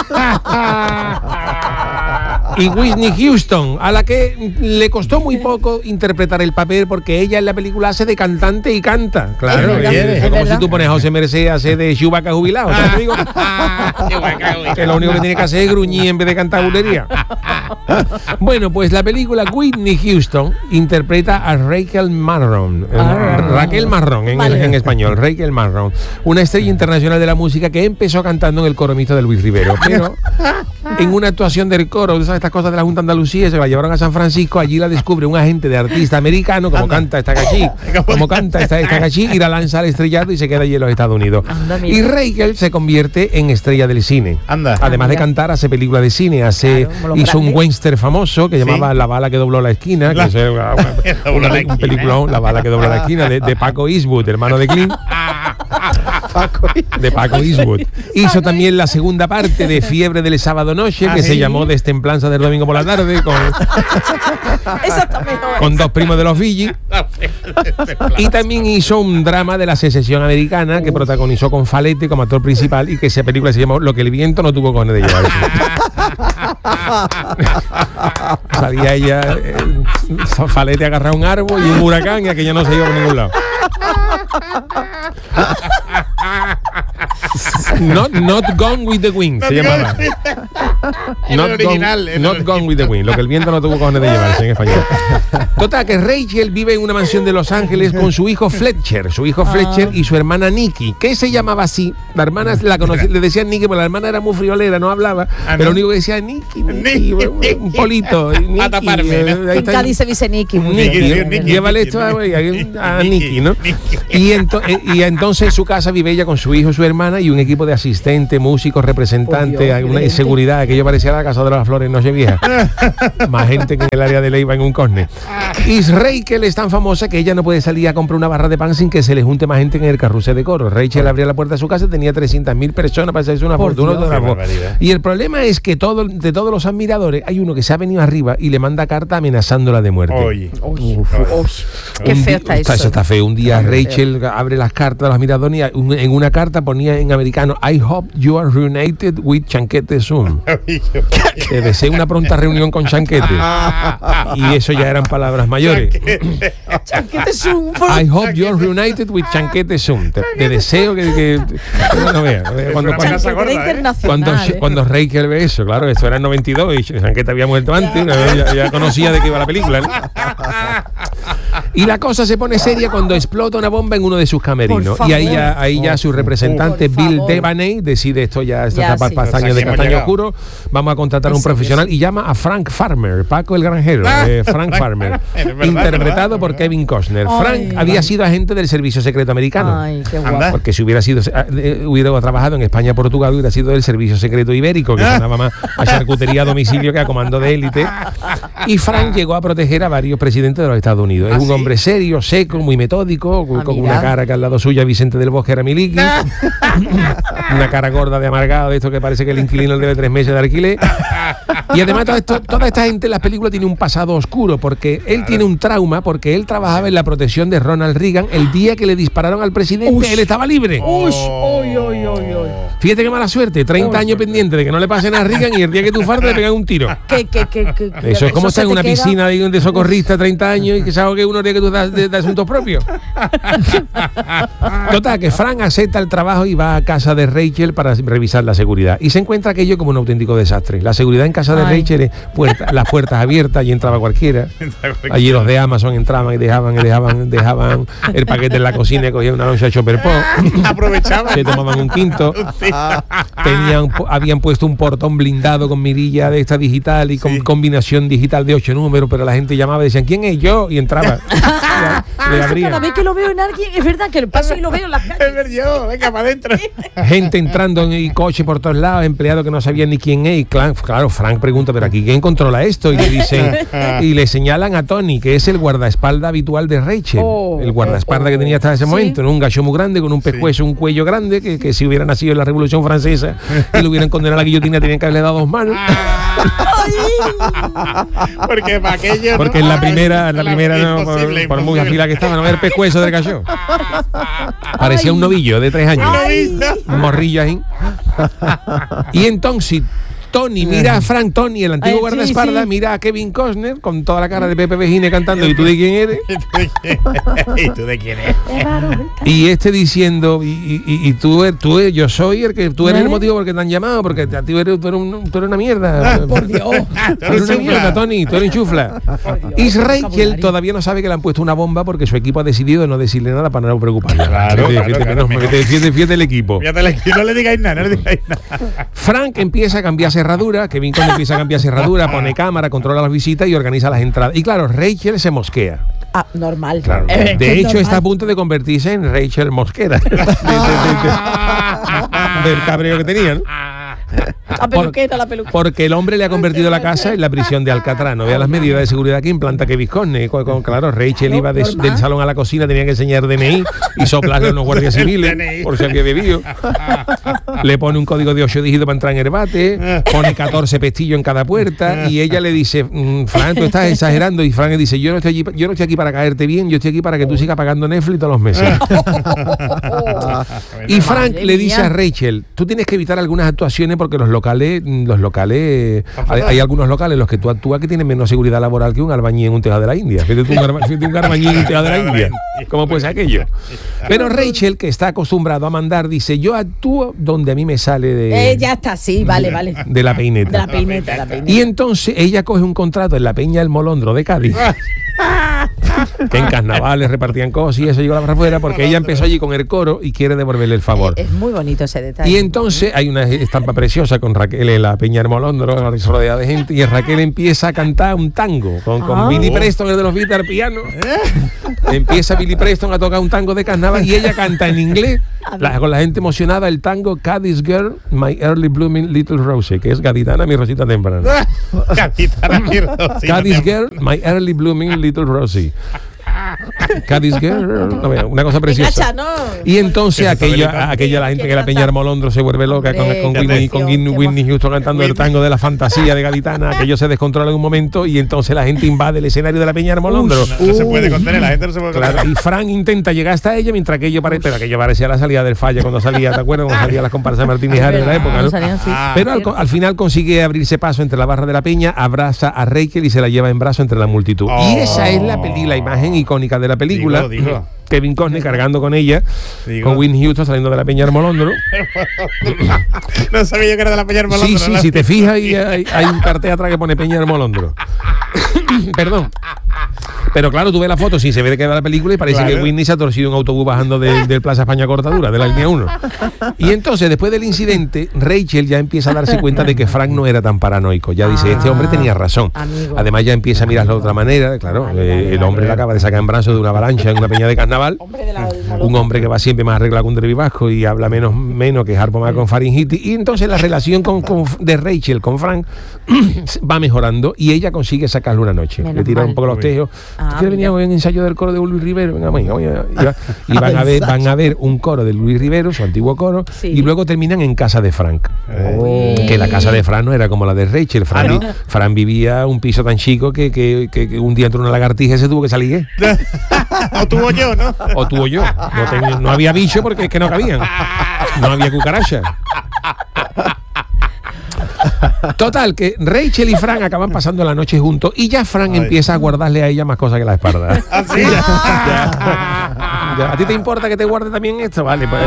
Y Whitney Houston, a la que le costó muy poco interpretar el papel porque ella en la película hace de cantante y canta. Claro, Es verdad, es, es como verdad. si tú pones a José Merced a hacer de Chewbacca jubilado. ¿sabes? Te digo que lo único que tiene que hacer es gruñir en vez de cantar bulería. Bueno, pues la película Whitney Houston interpreta a Rachel Marron, eh, Ah. Raquel Marrón en, Vale. en español, Rachel Marron, una estrella internacional de la música que empezó cantando en el coro mixto de Luis Rivero, pero en una actuación del coro, ¿tú sabes estas cosas de la Junta de Andalucía? Se la llevaron a San Francisco, allí la descubre un agente de artista americano, como canta esta cachí, como canta esta, esta cachí, y la lanza al estrellato y se queda allí en los Estados Unidos. Anda, mira. Y Rachel se convierte en estrella del cine. Anda. Además de Mira. cantar, hace películas de cine, hace, Claro, como los hizo un grandes. western famoso que Sí. llamaba La bala que dobló la esquina, La- que es una, una- Dobló la un esquina. peliculón, La bala que dobló la esquina, de, de Paco Eastwood, hermano de Clint. De Paco Eastwood. Hizo también la segunda parte de Fiebre del sábado noche, que Ah, se ¿sí? llamó Destemplanza del domingo por la tarde, con, Esa está mejor. con dos primos de los Fiji. Y también hizo un drama de la secesión americana que protagonizó con Falete como actor principal y que esa película se llamó Lo que el viento no tuvo cojones de llevar. Salía ella, eh, Falete agarraba un árbol y un huracán y aquella no se iba por ningún lado. Not, not Gone with the Wind se llamaba. Not, original, gone, not Gone with the Wind, lo que el viento no tuvo cojones de llevarse en español. Total, que Rachel vive en una mansión de Los Ángeles con su hijo Fletcher, su hijo Fletcher y su hermana Nikki, que se llamaba así. La hermana la conocía, le decían Nikki, pero la hermana era muy friolera, no hablaba, Ah, pero ¿no? lo único que decía Nikki, Nikki, un polito. Nikki, A taparme, ¿no? ahí En está. Cádiz se dice Nicky. muy Nikki, bien. tío, Nikki, llévale Nikki, esto a, Nikki, a, a Nikki, Nikki, ¿no? Nikki. Y, ento- eh, y entonces en su casa vive ella con su hijo y su hermana y un equipo de asistentes, músicos, representantes, Oh, Dios, hay una qué seguridad, que yo parecía la Casa de las Flores en Nochevieja. Más gente que en el área de Leiva en un córner. Y Rachel es tan famosa que ella no puede salir a comprar una barra de pan sin que se le junte más gente en el carrusel de coro. Rachel abría la puerta de su casa y tenía trescientas mil personas para hacerse una Por fortuna. Dios. autógrafo. Qué barbaridad. Y el problema es que todo, de todos los admiradores hay uno que se ha venido arriba y le manda carta amenazándola de muerte. Oye. Qué Un feo di- está eso. Eso está feo. Un día Rachel abre las cartas de los admiradores y un- en una carta ponía en americano: I hope you are reunited with Chanquete soon. Te deseo una pronta reunión con Chanquete. Y eso ya eran palabras mayores. Chanquete es un I hope you are reunited with Chanquete soon. Te, te deseo que, que no veas, no veas cuando, una cuando, amenaza Chanquete gorda, ¿eh? internacional. cuando, ¿eh? cuando Rachel ve eso, claro, eso era en noventa y dos y Chanquete había muerto antes, ya, ya conocía de qué iba la película, ¿no? Y la cosa se pone seria cuando explota una bomba en uno de sus camerinos. Por Y ahí favor. ya, ahí ya su representante Por Bill favor. Devaney decide esto ya, esto Ya, está sí. para pastaño Pues de aquí hemos castaño llegado. oscuro. Vamos a contratar a un Eso, profesional eso. y llama a Frank Farmer, Paco el Granjero, eh, Frank Farmer, Es verdad, interpretado verdad, por verdad. Kevin Costner. Ay. Frank había sido agente del Servicio Secreto Americano. Ay, qué Anda. guapo. Porque si hubiera sido eh, hubiera trabajado en España, Portugal, hubiera sido del Servicio Secreto Ibérico, que sonaba más a charcutería a domicilio que a comando de élite. Y Frank llegó a proteger a varios presidentes de los Estados Unidos. Es ¿Ah, un sí? hombre serio, seco, muy metódico, con Ah, con mira. una cara que al lado suya Vicente del Bosque era Miliki, una cara gorda de amargado, de esto que parece que el inquilino le debe tres meses de alquiler. Y además todo esto, toda esta gente en las películas tiene un pasado oscuro, porque él tiene un trauma, porque él trabajaba en la protección de Ronald Reagan. El día que le dispararon al presidente, Ush. él estaba libre. Uy, uy, uy, uy, uy. Fíjate qué mala suerte, treinta años pendiente de que no le pasen a Reagan y el día que tú fardes le pegan un tiro. Que, que, que, que, que- Eso es como se estar en te una queda- piscina de, de socorrista treinta años y que sabes que uno día que tú das de, de asuntos propios. Total, que Frank acepta el trabajo y va a casa de Rachel para revisar la seguridad. Y se encuentra aquello como un auténtico desastre. La seguridad en casa de Ay. Rachel es puerta- las puertas abiertas y entraba cualquiera. Allí los de Amazon entraban y dejaban, y dejaban, dejaban el paquete en la cocina y cogían una loncha Chopper Pop. Aprovechaban. Se tomaban un quinto. Tenían, pu- habían puesto un portón blindado con mirilla de esta digital y con Sí. combinación digital de ocho números, pero la gente llamaba y decían, ¿quién es yo? Y entraba. Le Eso abrían. cada vez que lo veo en alguien, es verdad que lo paso y lo veo en las Es calles. ver yo, venga para adentro. Gente entrando en el coche por todos lados, empleados que no sabían ni quién es. Y cla- claro, Frank pregunta, ¿pero aquí quién controla esto? Y le dicen, y le señalan a Tony, que es el guardaespaldas habitual de Rachel. Oh, el guardaespaldas oh, que tenía hasta ese sí. momento, ¿no? Un gacho muy grande, con un pescuezo, un cuello grande, que, que si hubiera nacido en la Revolución Francesa y lo hubieran condenado a la guillotina, tenían que haberle dado dos manos. Porque para aquello. Porque ¿no? en la primera, en la La- primera no, por, imposible, por muy imposible. afilada que estaba, no ver pescuezo del gallo. Parecía un novillo de tres años. Un morrillo ahí. Y entonces Tony mira a Frank Tony, el antiguo Ay, sí, guardaespaldas, sí. mira a Kevin Costner con toda la cara de Pepe Vejine cantando, ¿y tú de quién eres? ¿Y tú de quién eres? Y este diciendo, y, y- y- y tú, eres- tú eres- yo soy el que tú eres el ¿Eh? motivo por el que te han llamado, porque a ti eres, tú, eres un- tú eres una mierda. Por Dios. Tú eres una mierda, Tony, tú eres chufla. Y Rachel todavía no sabe que le han puesto una bomba porque su equipo ha decidido no decirle nada para no preocuparla. Claro, Fíjate, claro, fíjate, claro, menos- mejor. fíjate, fíjate el equipo. Fíjate, le- no le digáis nada, no le digáis nada. Frank empieza a cambiar cerradura, Kevin Costner empieza a cambiar cerradura, pone cámara, controla las visitas y organiza las entradas. Y claro, Rachel se mosquea. Ah, normal. Claro. Eh, que De es hecho, normal. está a punto de convertirse en Rachel Mosquera. De- de- de- de- del cabreo que tenían. La peluqueta, la peluqueta. Porque el hombre le ha convertido la casa en la prisión de Alcatraz. No vea las medidas de seguridad que implanta Kevin Costner. Con- con- Claro, Rachel iba de- del salón a la cocina, tenía que enseñar D N I y soplarle a unos guardias civiles D N I. por si había bebido. Le pone un código de ocho dígitos para entrar en el bate, pone catorce pestillos en cada puerta y ella le dice, mm, Frank, tú estás exagerando. Y Frank le dice, yo no estoy allí, yo no estoy aquí para caerte bien, yo estoy aquí para que tú sigas pagando Netflix todos los meses. Y Frank Madre le dice mía. a Rachel, tú tienes que evitar algunas actuaciones porque los locales, los locales, hay, hay algunos locales en los que tú actúas que tienen menos seguridad laboral que un albañil en un tejado de la India. Fíjate tú, un, arba, fíjate un albañil en un tejado de la India. ¿Cómo puede ser aquello? Pero Rachel, que está acostumbrado a mandar, dice, yo actúo donde a mí me sale de... Eh, ya está, sí, vale, vale. De la peineta. De la peineta, la peineta. Y entonces ella coge un contrato en la Peña del Molondro de Cádiz. Que en carnavales repartían cosas y eso llegó a la afuera porque ella empezó allí con el coro y quiere devolverle el favor. Es muy bonito ese detalle. Y entonces hay una estampa preciosa con Raquel en la Peña del Molondro, rodeada de gente, y Raquel empieza a cantar un tango con, con Ah. Billy Preston, el de los Beatles, al piano. Empieza Billy Preston a tocar un tango de carnaval y ella canta en inglés, la- con la gente emocionada, el tango Cádiz Girl, My Early Blooming Little Rose, que es Gaditana, mi rosita temprana. Gaditana, mi rosita Cádiz Girl, My Early Blooming Little Rosy. Cádiz Girl, no, mira, una cosa preciosa. Engancha, ¿no? Y entonces aquella, aquella la gente que la Peña del Molondro se vuelve loca con, Hombre, con, qué Whitney, con emoción, Whitney qué Houston cantando el tango de la fantasía de Gaditana, aquello se descontrola en un momento y entonces la gente invade el escenario de la Peña del Molondro. No, no se puede contener, la gente no se puede contener. Claro, y Frank intenta llegar hasta ella mientras aquello parece, pero aquello parecía la salida del Falla cuando salía, ¿te acuerdas? Cuando salía las comparsas de Martín y Jara de la época, ¿no? No salían así. Pero al, al final consigue abrirse paso entre la barra de la Peña, abraza a Rachel y se la lleva en brazo entre la multitud. Oh. Y esa es la, peli- la imagen icónica de la película. Digo, digo. Kevin Costner cargando con ella, Digo. con Whitney Houston saliendo de la Peña del Molondro. No sabía yo que era de la Peña del Molondro. Sí, sí, ¿no? si te fijas, hay, hay, hay un cartel atrás que pone Peña del Molondro. Perdón. Pero claro, tú ves la foto sin se ve de qué va la película y parece Claro. que Whitney se ha torcido un autobús bajando del de Plaza España Cortadura, de la línea uno. Y entonces, después del incidente, Rachel ya empieza a darse cuenta de que Frank no era tan paranoico. Ya dice, este hombre tenía razón. Amigo. Además, ya empieza a mirarlo de otra manera. Claro, eh, el hombre le acaba de sacar en brazos de una avalancha en una peña de carnaval. Hombre de la- del Un Molondro. hombre que va siempre más arreglado que un derivasco y habla menos menos que Harpo más con faringitis. Y entonces la relación con, con- de Rachel con Frank va mejorando y ella consigue sacarlo una noche. Menos Le tira un mal. poco los tejos. Ah, ¿Tú quieres venir a mira. un ensayo del coro de Luis Rivero? Venga, venga, venga. Y, va- y van a ver van a ver un coro de Luis Rivero, su antiguo coro, Sí. y luego terminan en casa de Frank. Oh. Que la casa de Frank no era como la de Rachel. Frank, Ah, ¿no? vi- Frank vivía un piso tan chico que, que, que- que un día entró una lagartija y se tuvo que salir. ¿eh? O tuvo yo, ¿no? O tú o yo. No, tenía- no había bicho porque es que no cabían. No había cucaracha. Total, que Rachel y Frank acaban pasando la noche juntos y ya Frank Ay. empieza a guardarle a ella más cosas que la espalda. Así. Ya. Ya. ¿A ti te importa que te guarde también esto? Vale, pues.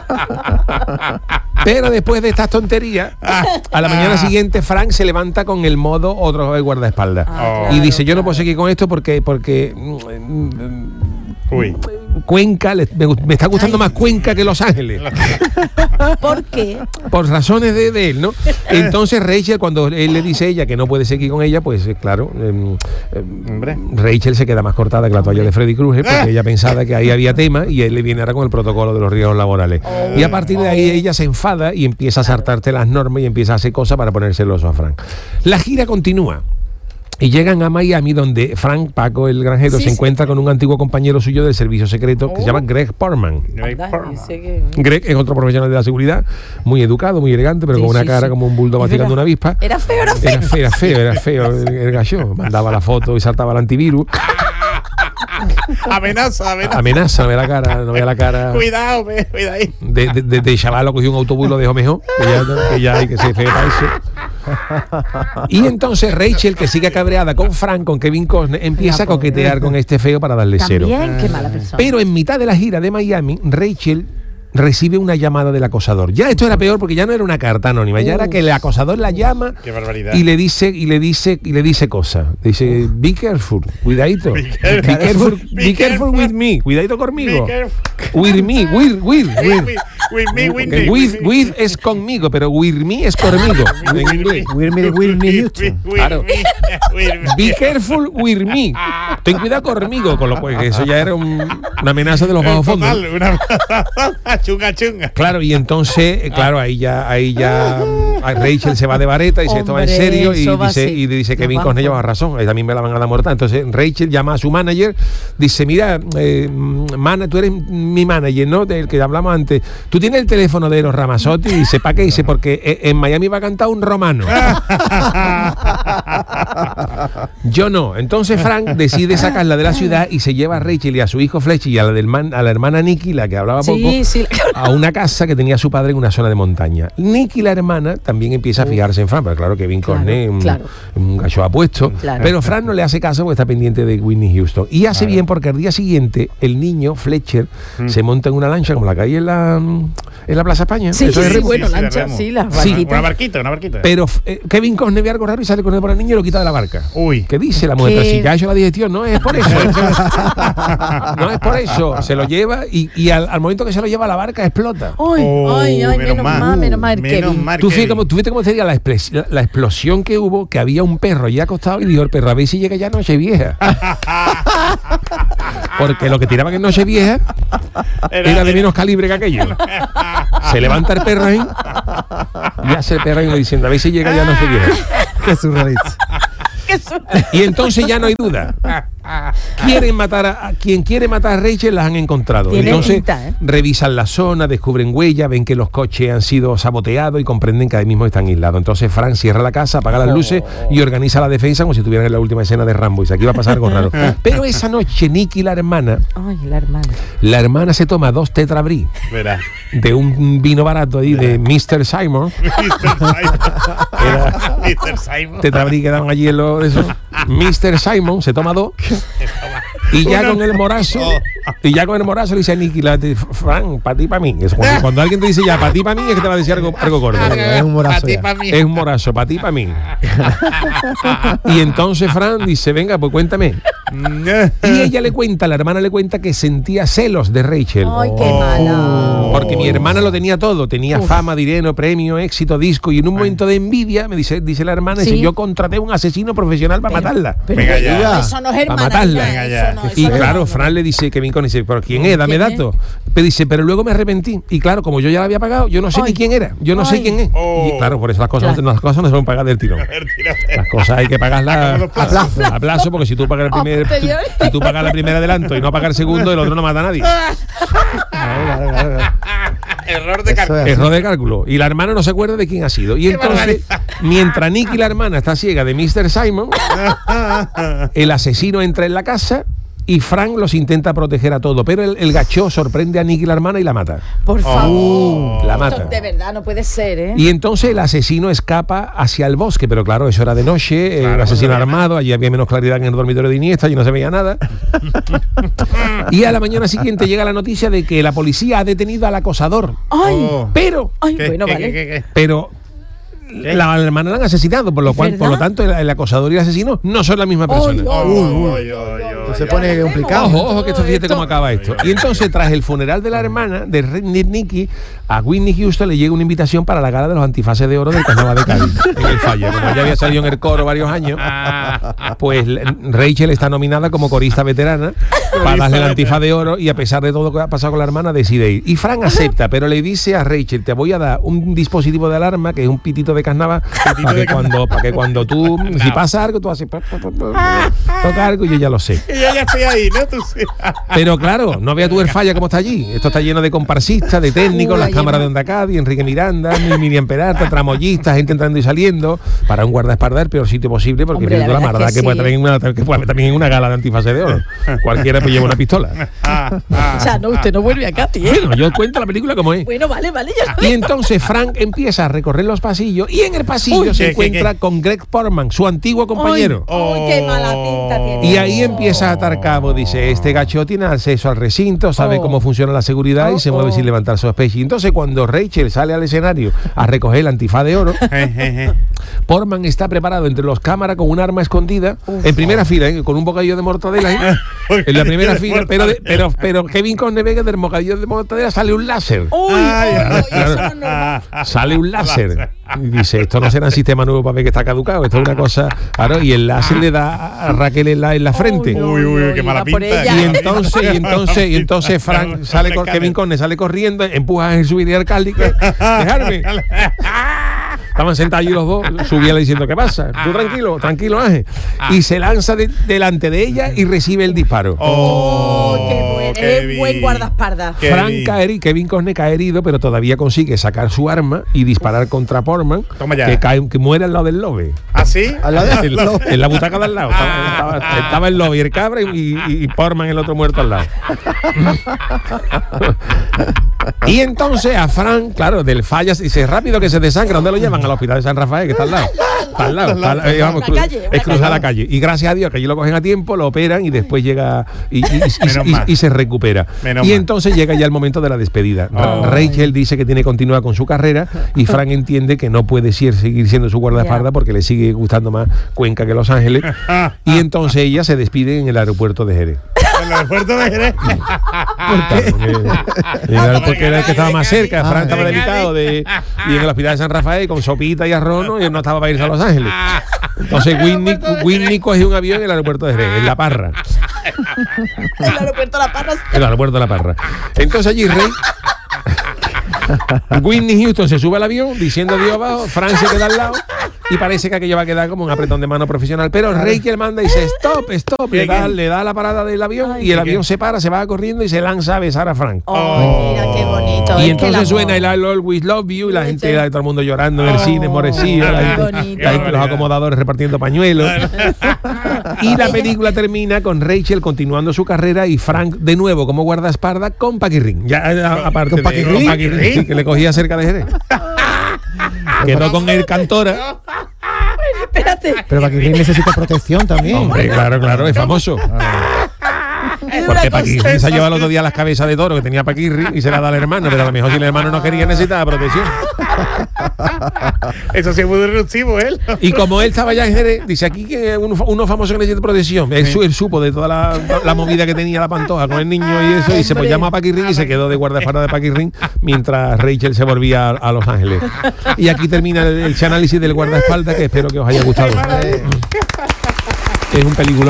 Pero después de estas tonterías, a la mañana siguiente Frank se levanta con el modo otro vez guardaespaldas. Ah, y claro, dice, yo no puedo claro. seguir con esto porque porque mm, Uy. Cuenca, le- me, me está gustando Ay. más Cuenca que Los Ángeles. ¿Por qué? Por razones de, de él, ¿no? Entonces Rachel, cuando él le dice a ella que no puede seguir con ella, pues eh, claro, em, em, Hombre. Rachel se queda más cortada que la toalla de Freddy Krueger porque ella pensaba que ahí había tema y él le viene ahora con el protocolo de los riesgos laborales. Y a partir de ahí ella se enfada y empieza a saltarte las normas y empieza a hacer cosas para ponerse el oso a Frank. La gira continúa. Y llegan a Miami, donde Frank Paco, el granjero, Sí, se sí. encuentra con un antiguo compañero suyo del servicio secreto que se llama Greg Portman. Anda, dice que- Greg es otro profesional de la seguridad, muy educado, muy elegante, pero Sí, con una sí, cara sí. como un bulldog Es vacilando verdad. una avispa. Era feo, era feo. Era feo, era feo, era feo el, el gallo. Mandaba la foto y saltaba el antivirus. Amenaza, amenaza. Amenaza, no ve la cara, no ve la cara. Cuidado, ve, cuidado ahí. De, de, de, de chaval lo cogió un autobús y lo dejó mejor, que ya, que ya hay que ser feo para eso. Y entonces Rachel, que sigue cabreada con Frank, con Kevin Costner, empieza a coquetear con este feo para darle cero. También, qué mala persona. Pero en mitad de la gira de Miami, Rachel recibe una llamada del acosador. Ya esto era peor porque ya no era una carta anónima, ya era que el acosador la llama Qué barbaridad. y le dice y le dice y le dice cosas. Dice, "Be careful, cuidadito. Be careful. careful, Be be careful with me, cuidadito conmigo. Be careful. With me, with with with. With, with me, with Que me, with, with me. with es conmigo, pero with me es conmigo. En inglés. Whitney de Whitney Houston. With Claro. me, with me. Be careful with me. Ten cuidado conmigo, con lo pues que eso ya era un- una amenaza de los bajos fondos. Total, una chunga chunga. Claro, y entonces, eh, claro, ahí ya, ahí ya mm, a Rachel se va de vareta y dice, esto va en Hombre, serio, y eso va dice, así. y dice que Nos Kevin vamos. Costner lleva razón, ahí también me la van a dar muerta. Entonces Rachel llama a su manager, dice, mira, eh, mana, tú eres mi manager, ¿no? Del que hablamos antes, tú Tú tienes el teléfono de Eros Ramazzotti y dice, ¿para qué? Dice, porque en Miami va a cantar un romano. Yo no. Entonces Frank decide sacarla de la ciudad y se lleva a Rachel y a su hijo Fletcher y a la, del man, a la hermana Nikki, la que hablaba poco, Sí, sí. a una casa que tenía su padre en una zona de montaña. Nikki, la hermana, también empieza a fijarse en Frank, pero claro que Kevin Claro, Costner, un, claro. un gacho apuesto, Claro. pero Frank no le hace caso porque está pendiente de Whitney Houston. Y hace bien porque al día siguiente el niño, Fletcher, se monta en una lancha como la que hay en la, en la Plaza España. Sí, Eso sí, es sí, remo. bueno, Sí, sí, lancha, remo. sí, las Sí, barquitas. Una barquita, una barquita. Pero eh, Kevin Costner ve algo raro y sale corriendo por el niño y lo quita de la barca. Uy. ¿Qué dice la mujer? ¿Qué? Pero si ya ha hecho la digestión, no es por eso. No es por eso. Se lo lleva y, y al, al momento que se lo lleva a la barca explota. Ay, Oh, ay, ay, menos menos mal. mal, menos mal, Menos Kevin. mal. Tú Kevin. fíjate cómo, tú fíjate cómo sería la, expres- la, la explosión que hubo, que había un perro allí acostado y dijo el perro, a ver si llega ya Nochevieja. Porque lo que tiraban en Nochevieja era de menos calibre que aquello. Se levanta el perro ahí y hace el perro ahí diciendo, a ver si llega ya Nochevieja. Qué surrealista. Y entonces ya no hay duda. Quieren matar a, a quien quiere matar a Rachel, las han encontrado. Tiene Entonces pinta, ¿eh? revisan la zona, descubren huellas, ven que los coches han sido saboteados y comprenden que ahí mismo están aislados. Entonces Frank cierra la casa, apaga las luces y organiza la defensa como si estuvieran en la última escena de Rambo. Y dice, aquí va a pasar algo raro. Pero esa noche Nikki, la hermana, Ay, la hermana. la hermana se toma dos tetrabrí Verá. de un vino barato ahí de mister Simon. mister Simon. mister Simon. Tetrabrí que daban allí en los de esos. mister Simon se toma dos. Y ya Uno. con el morazo, y ya con el morazo le dice a Nicky, la de Fran, para ti, para mí. Es cuando, cuando alguien te dice ya, para ti, para mí, es que te va a decir algo, algo gordo. Es un morazo ya. Es un morazo, para ti, para mí. Y entonces Fran dice, venga, pues cuéntame. Y ella le cuenta, la hermana le cuenta que sentía celos de Rachel. Ay, qué mala. Porque mi hermana lo tenía todo, tenía fama, dinero, premio, éxito, disco, y en un momento de envidia, me dice, dice la hermana, Sí. dice, yo contraté un asesino profesional para matarla. Pero Venga que- ya. eso no es Para hermana. matarla. ya, Venga eso ya. no, eso Y no es claro, hermana. Fran le dice, Kevin Conner dice, ¿pero quién es? Dame ¿Quién es? datos. Pero dice, pero luego me arrepentí. Y claro, como yo ya la había pagado, yo no sé Ay. ni quién era. Yo no sé Ay. quién es. Oh. Y claro, por eso las cosas, Claro. las cosas no se pueden pagar del tirón. Las cosas hay que pagarlas Como los a plazo. A plazo, porque si tú pagas el A primer, posteriori. si tú pagas el primer adelanto y no pagas el segundo, el otro no mata a nadie. Error de Eso cálculo. es. Error de cálculo. Y la hermana no se acuerda de quién ha sido. Y entonces, mientras Nicky, la hermana, está ciega de mister Simon, el asesino entra en la casa y Frank los intenta proteger a todos. Pero el, el gacho sorprende a Nicky, la hermana, y la mata. Por favor. La Esto mata. de verdad no puede ser, ¿eh? Y entonces el asesino escapa hacia el bosque, pero claro, eso era de noche, eh, Claro, un asesino no se veía armado, allí había menos claridad que en el dormitorio de Iniesta, allí no se veía nada. Y a la mañana siguiente llega la noticia de que la policía ha detenido al acosador. Ay, Oh. Pero, ay, ¿Qué, bueno, qué, vale. qué, qué, qué? pero la hermana la han asesinado, por lo ¿Es cual, por lo verdad? tanto, el, el acosador y el asesino no son la misma persona. Ay, ay, Uy, ay, uy, ay, uy, ay, uy, ay, se ay, pone ay, complicado. Ojo, ojo, que esto fíjate esto- cómo acaba esto. Y entonces, tras el funeral de la hermana de Re- Nicky, a Whitney Houston le llega una invitación para la gala de los antifaces de oro del Carnaval de Cádiz, en el Falla. Como ya había salido en el coro varios años, pues Rachel está nominada como corista veterana para darle el antifaz de oro, y a pesar de todo lo que ha pasado con la hermana, decide ir. Y Frank acepta, pero le dice a Rachel, te voy a dar un dispositivo de alarma, que es un pitito de carnaval, para que cuando, para que cuando tú, si pasa algo, tú haces, pa, pa, pa, pa, toca algo y yo ya lo sé. Y yo ya estoy ahí, ¿no? Tú sí. Pero claro, no vea tú el Falla como está allí. Esto está lleno de comparsistas, de técnicos, Uy, las allí cámaras no. de Onda Cádiz, Enrique Miranda, Miriam Peralta, tramoyistas, gente entrando y saliendo. Para un guardaespaldas el peor sitio posible, porque Hombre, viendo la la verdad maldad es que, que puede sí. también una, que puede haber también en una gala de antifase de oro. Cualquiera pues lleva una pistola. Ah, ah, O sea, no, usted no vuelve a Katy, ¿eh? Bueno, yo cuento la película como es. Bueno, vale, vale, ya lo Y entonces Frank empieza a recorrer los pasillos y en el pasillo Uy, se ¿qué, encuentra qué, con Greg Portman, su antiguo compañero. Ay, qué mala pinta tiene. Y ahí empieza a atar cabo, dice, este gacho tiene acceso al recinto, sabe Oh. cómo funciona la seguridad y se Oh, mueve oh. sin levantar sospecha. Y entonces cuando Rachel sale al escenario a recoger el antifaz de oro, Portman está preparado entre los cámaras con un arma escondida, en primera fila, ¿eh? Con un bocadillo de mortadela ahí, en la primera de fila, pero, de- pero, pero Kevin Conner ve que del bocadillo de mortadela sale un láser. Uy, Ay, uy, uy, claro. eso no es normal. Sale un láser. Y dice, esto no será un sistema nuevo para ver que está caducado, esto es una cosa. Claro, y el láser le da a Raquel en la, en la frente. Uy, uy, uy, qué mala va por pinta. ella. Y entonces, y entonces, y entonces Frank sale con Kevin Conner, sale corriendo, empuja a Jesús y alcalde, que dejarme. Estaban sentados allí los dos, subía diciendo, ¿qué pasa? Tú tranquilo, tranquilo, Ángel. Y se lanza de- delante de ella y recibe el disparo. Oh, qué bueno. es buen guardaespaldas. Frank cae, Kevin Costner cae herido, pero todavía consigue sacar su arma y disparar contra Portman, que cae, que muere al lado del lobe. ¿Ah, sí? Al lado del En, lobe. en la butaca de al lado. Estaba, estaba, estaba el lobe y el cabra y, y, y Portman el otro muerto al lado. Y entonces a Frank, claro, del fallas, dice rápido que se desangra. ¿Dónde lo llevan? Al hospital de San Rafael, que está al lado. Está al lado. Está al lado. Eh, vamos, cru calle, es cruzar la calle. Y gracias a Dios que allí lo cogen a tiempo, lo operan y después llega y, y, y, y, y, y se recupera. Menos y mal. entonces llega ya el momento de la despedida. Oh. Rachel dice que tiene que continuar con su carrera y Frank entiende que no puede ser, seguir siendo su guardaespaldas porque le sigue gustando más Cuenca que Los Ángeles. Y entonces ella se despide en el aeropuerto de Jerez. ¿En el aeropuerto de Jerez? Claro, porque era el que estaba más cerca. Frank estaba delicado de, y en el hospital de San Rafael con sopita y arroz, ¿no? Y él no estaba para irse a Los Ángeles. Entonces Whitney, Whitney cogió un avión en el aeropuerto de Jerez, en La Parra. El aeropuerto de La Parra. El aeropuerto de La Parra. Entonces allí Rey Whitney Houston se sube al avión diciendo Dios abajo, Frank se queda al lado y parece que aquello va a quedar como un apretón de mano profesional, pero Rachel manda y dice stop, stop, le da, le da la parada del avión. Ay, y el avión qué? se para, se va corriendo y se lanza a besar a Frank. Oh, mira qué bonito. Y entonces suena el I'll Always Love You y la gente, todo el mundo llorando en el oh, cine, morecillo, la gente, la gente, los acomodadores repartiendo pañuelos. Y la película termina con Rachel continuando su carrera y Frank de nuevo como guardaespaldas con Paquirrín. Ya a, aparte ¿Con Paquirrín? de con Paquirrín, sí, que le cogía cerca de Jerez. Quedó con el Cantora. Espérate. Pero Paquirrín necesita protección también. Hombre, claro, claro, es famoso. Porque Paquirrín se ha llevado el otro día las cabezas de toro que tenía Paquirrín y se la da al hermano, pero a lo mejor si el hermano no quería necesitaba protección. Eso sí es muy disruptivo, él. Y como él estaba ya en Jerez, dice aquí que uno, uno famoso que necesita protección. Él, sí. él supo de toda la, la movida que tenía la Pantoja con el niño y eso, y se pues llama a Paquirrín y se quedó de guardaespaldas de Paquirrín mientras Rachel se volvía a, a Los Ángeles. Y aquí termina el, el análisis del guardaespaldas, que espero que os haya gustado. Es un peliculón.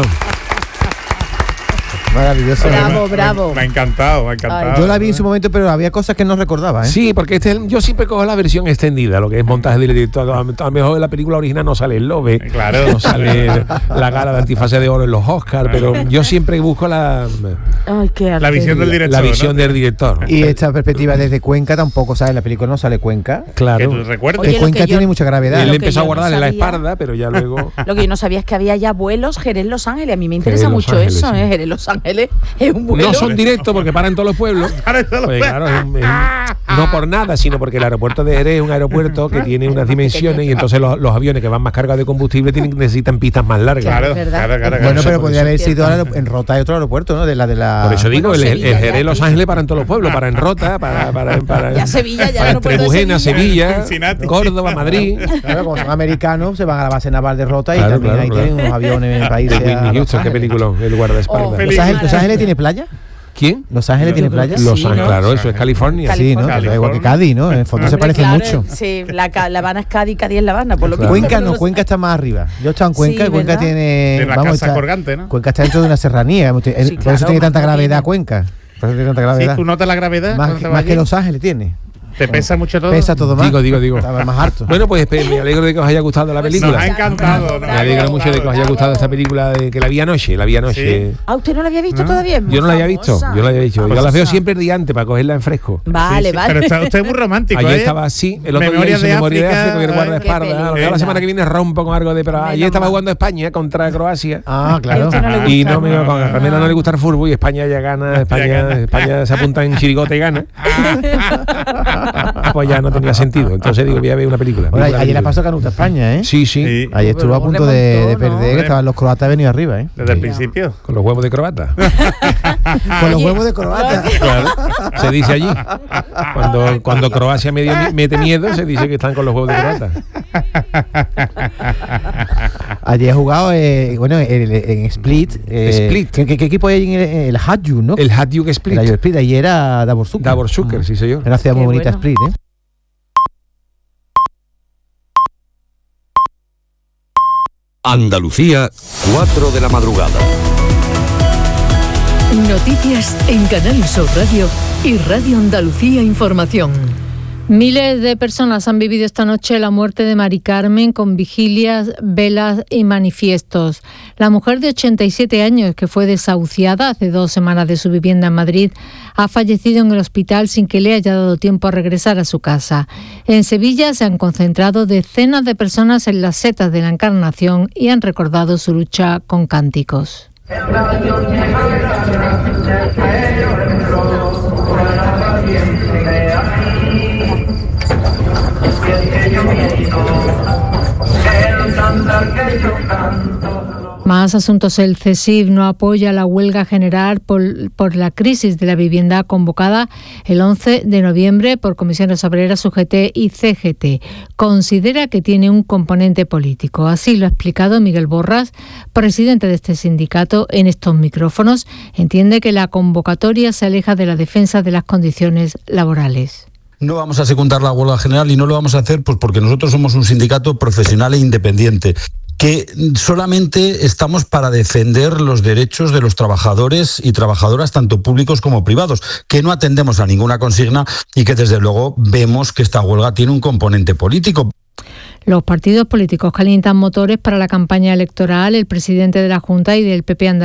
Maravilloso. Bravo, bravo. Me ha encantado, me ha encantado. Yo la vi en su momento, pero había cosas que no recordaba, ¿eh? Sí, porque este, yo siempre cojo la versión extendida, lo que es montaje del director. A lo mejor en la película original no sale el lobe, claro. no sale la gala de antifase de oro en los Oscars, pero yo siempre busco la, Ay, qué la visión del director. La visión ¿no? del director. Y esta perspectiva desde Cuenca tampoco, ¿sabes? En la película no sale Cuenca. Claro. Que tú recuerdes. Que Oye, Cuenca que tiene yo, mucha gravedad. Él lo empezó que a yo guardarle no la sabía, espalda, pero ya luego. Lo que yo no sabía es que había ya vuelos Jerez-Los Ángeles. A mí me interesa Jerez, mucho Los Ángeles, eso, sí. ¿eh? Jerez-Los Ángeles es un vuelo. No son directos porque paran todos los pueblos. Pues claro, es un, es un, no por nada, sino porque el aeropuerto de Jerez es un aeropuerto que tiene unas dimensiones y entonces los, los aviones que van más cargados de combustible tienen, necesitan pistas más largas. Claro, claro, claro, claro. Bueno, pero por podría eso. haber sido ahora en Rota hay otro aeropuerto, ¿no? De la de la. Por eso digo, Bueno, el, Sevilla, el Jerez, ya, Los Ángeles para en todos los pueblos, para en Rota, para, para, para, Ya Sevilla, ya para el entre aeropuerto de Bujena, Sevilla, Cincinnati. Córdoba, Madrid. Claro, como son americanos, se van a la base naval de Rota y Claro, también claro, ahí claro. tienen unos aviones en el país. De a Whitney Los Houston, qué Ángeles. peliculón, el guardaespaldas. Oh, ¿Los Ángeles, ¿Los Ángeles tiene playa? ¿Quién? ¿Los Ángeles tiene playa? Sí, Los ¿no? Ángeles, claro, eso es California. Sí, ¿no? California. Igual que Cádiz, ¿no? En el fondo se Hombre, parecen claro, mucho. Sí, la, Ca- la Habana es Cádiz, Cádiz es La Habana, por lo que Claro. Cuenca no, Cuenca está más arriba. Yo he estado en Cuenca Sí, y Cuenca ¿verdad? tiene. En la vamos, casa está- colgante, ¿no? Cuenca está dentro de una serranía. Por Sí, eso claro, tiene tanta más gravedad pequeño. Cuenca. Por eso tiene tanta Sí, gravedad. tú notas la gravedad. Más, cuando que- te más vas que allí? Los Ángeles tiene. Te pesa mucho todo. Pesa todo más. Digo, digo, digo. Estaba más harto. Bueno, pues espe- me alegro de que os haya gustado la Nos película. ha encantado. Me alegro mucho de que os haya gustado esta película de que la vi anoche, la vi anoche. Ah, ¿usted no la había visto ¿No? todavía? Es muy Yo no la había visto, famosa. yo no la había visto. Yo la Famosa. veo siempre el día antes para cogerla en fresco. Vale, Sí, sí, vale. Pero está usted muy romántico, Ayer ¿eh? estaba así, el otro Memoria día hice de Memoria de África, África, que el ay, guardaespaldas. qué Claro, película. la semana que viene rompo con algo de. Pero Menos ayer estaba mal. jugando España contra Croacia. Ah, Que a claro. usted no le gusta. Y no me con a Carmela no le gusta el fútbol y España ya gana, España, España se apunta en chirigote y gana. Pues ya no tenía sentido. Entonces digo, voy a ver una película. Bueno, Voy a ver una ayer la película. pasó Canuta España, ¿eh? Sí, sí, Sí. Ayer estuvo a punto de, de remontó, ¿no? perder, que estaban los croatas venidos arriba, ¿eh? Desde el principio. con los huevos de croata. Con los huevos de croata. Claro, se dice allí. Cuando, cuando Croacia medio, mete miedo, se dice que están con los huevos de croata. Ayer he jugado, eh, bueno, en, en Split. eh, Split. ¿qué, qué, qué equipo hay en el, en el Hajduk, no? El Hajduk Split. El Hajduk Split. Ayer era Davor Zucker. Davor Zucker, sí, señor. Era una ciudad muy Qué bonita bueno. Split, ¿eh? Andalucía, cuatro de la madrugada. Noticias en Canal Sur Radio y Radio Andalucía Información. Miles de personas han vivido esta noche la muerte de Mari Carmen con vigilias, velas y manifiestos. La mujer de ochenta y siete años, que fue desahuciada hace dos semanas de su vivienda en Madrid, ha fallecido en el hospital sin que le haya dado tiempo a regresar a su casa. En Sevilla se han concentrado decenas de personas en las setas de la Encarnación y han recordado su lucha con cánticos. Más asuntos. El C E S I V no apoya la huelga general por, por la crisis de la vivienda convocada el once de noviembre por Comisiones Obreras, U G T y C G T. Considera que tiene un componente político. Así lo ha explicado Miguel Borras, presidente de este sindicato, en estos micrófonos. Entiende que la convocatoria se aleja de la defensa de las condiciones laborales. No vamos a secundar la huelga general y no lo vamos a hacer pues porque nosotros somos un sindicato profesional e independiente, que solamente estamos para defender los derechos de los trabajadores y trabajadoras, tanto públicos como privados, que no atendemos a ninguna consigna y que desde luego vemos que esta huelga tiene un componente político. Los partidos políticos calientan motores para la campaña electoral. El presidente de la Junta y del P P andaluz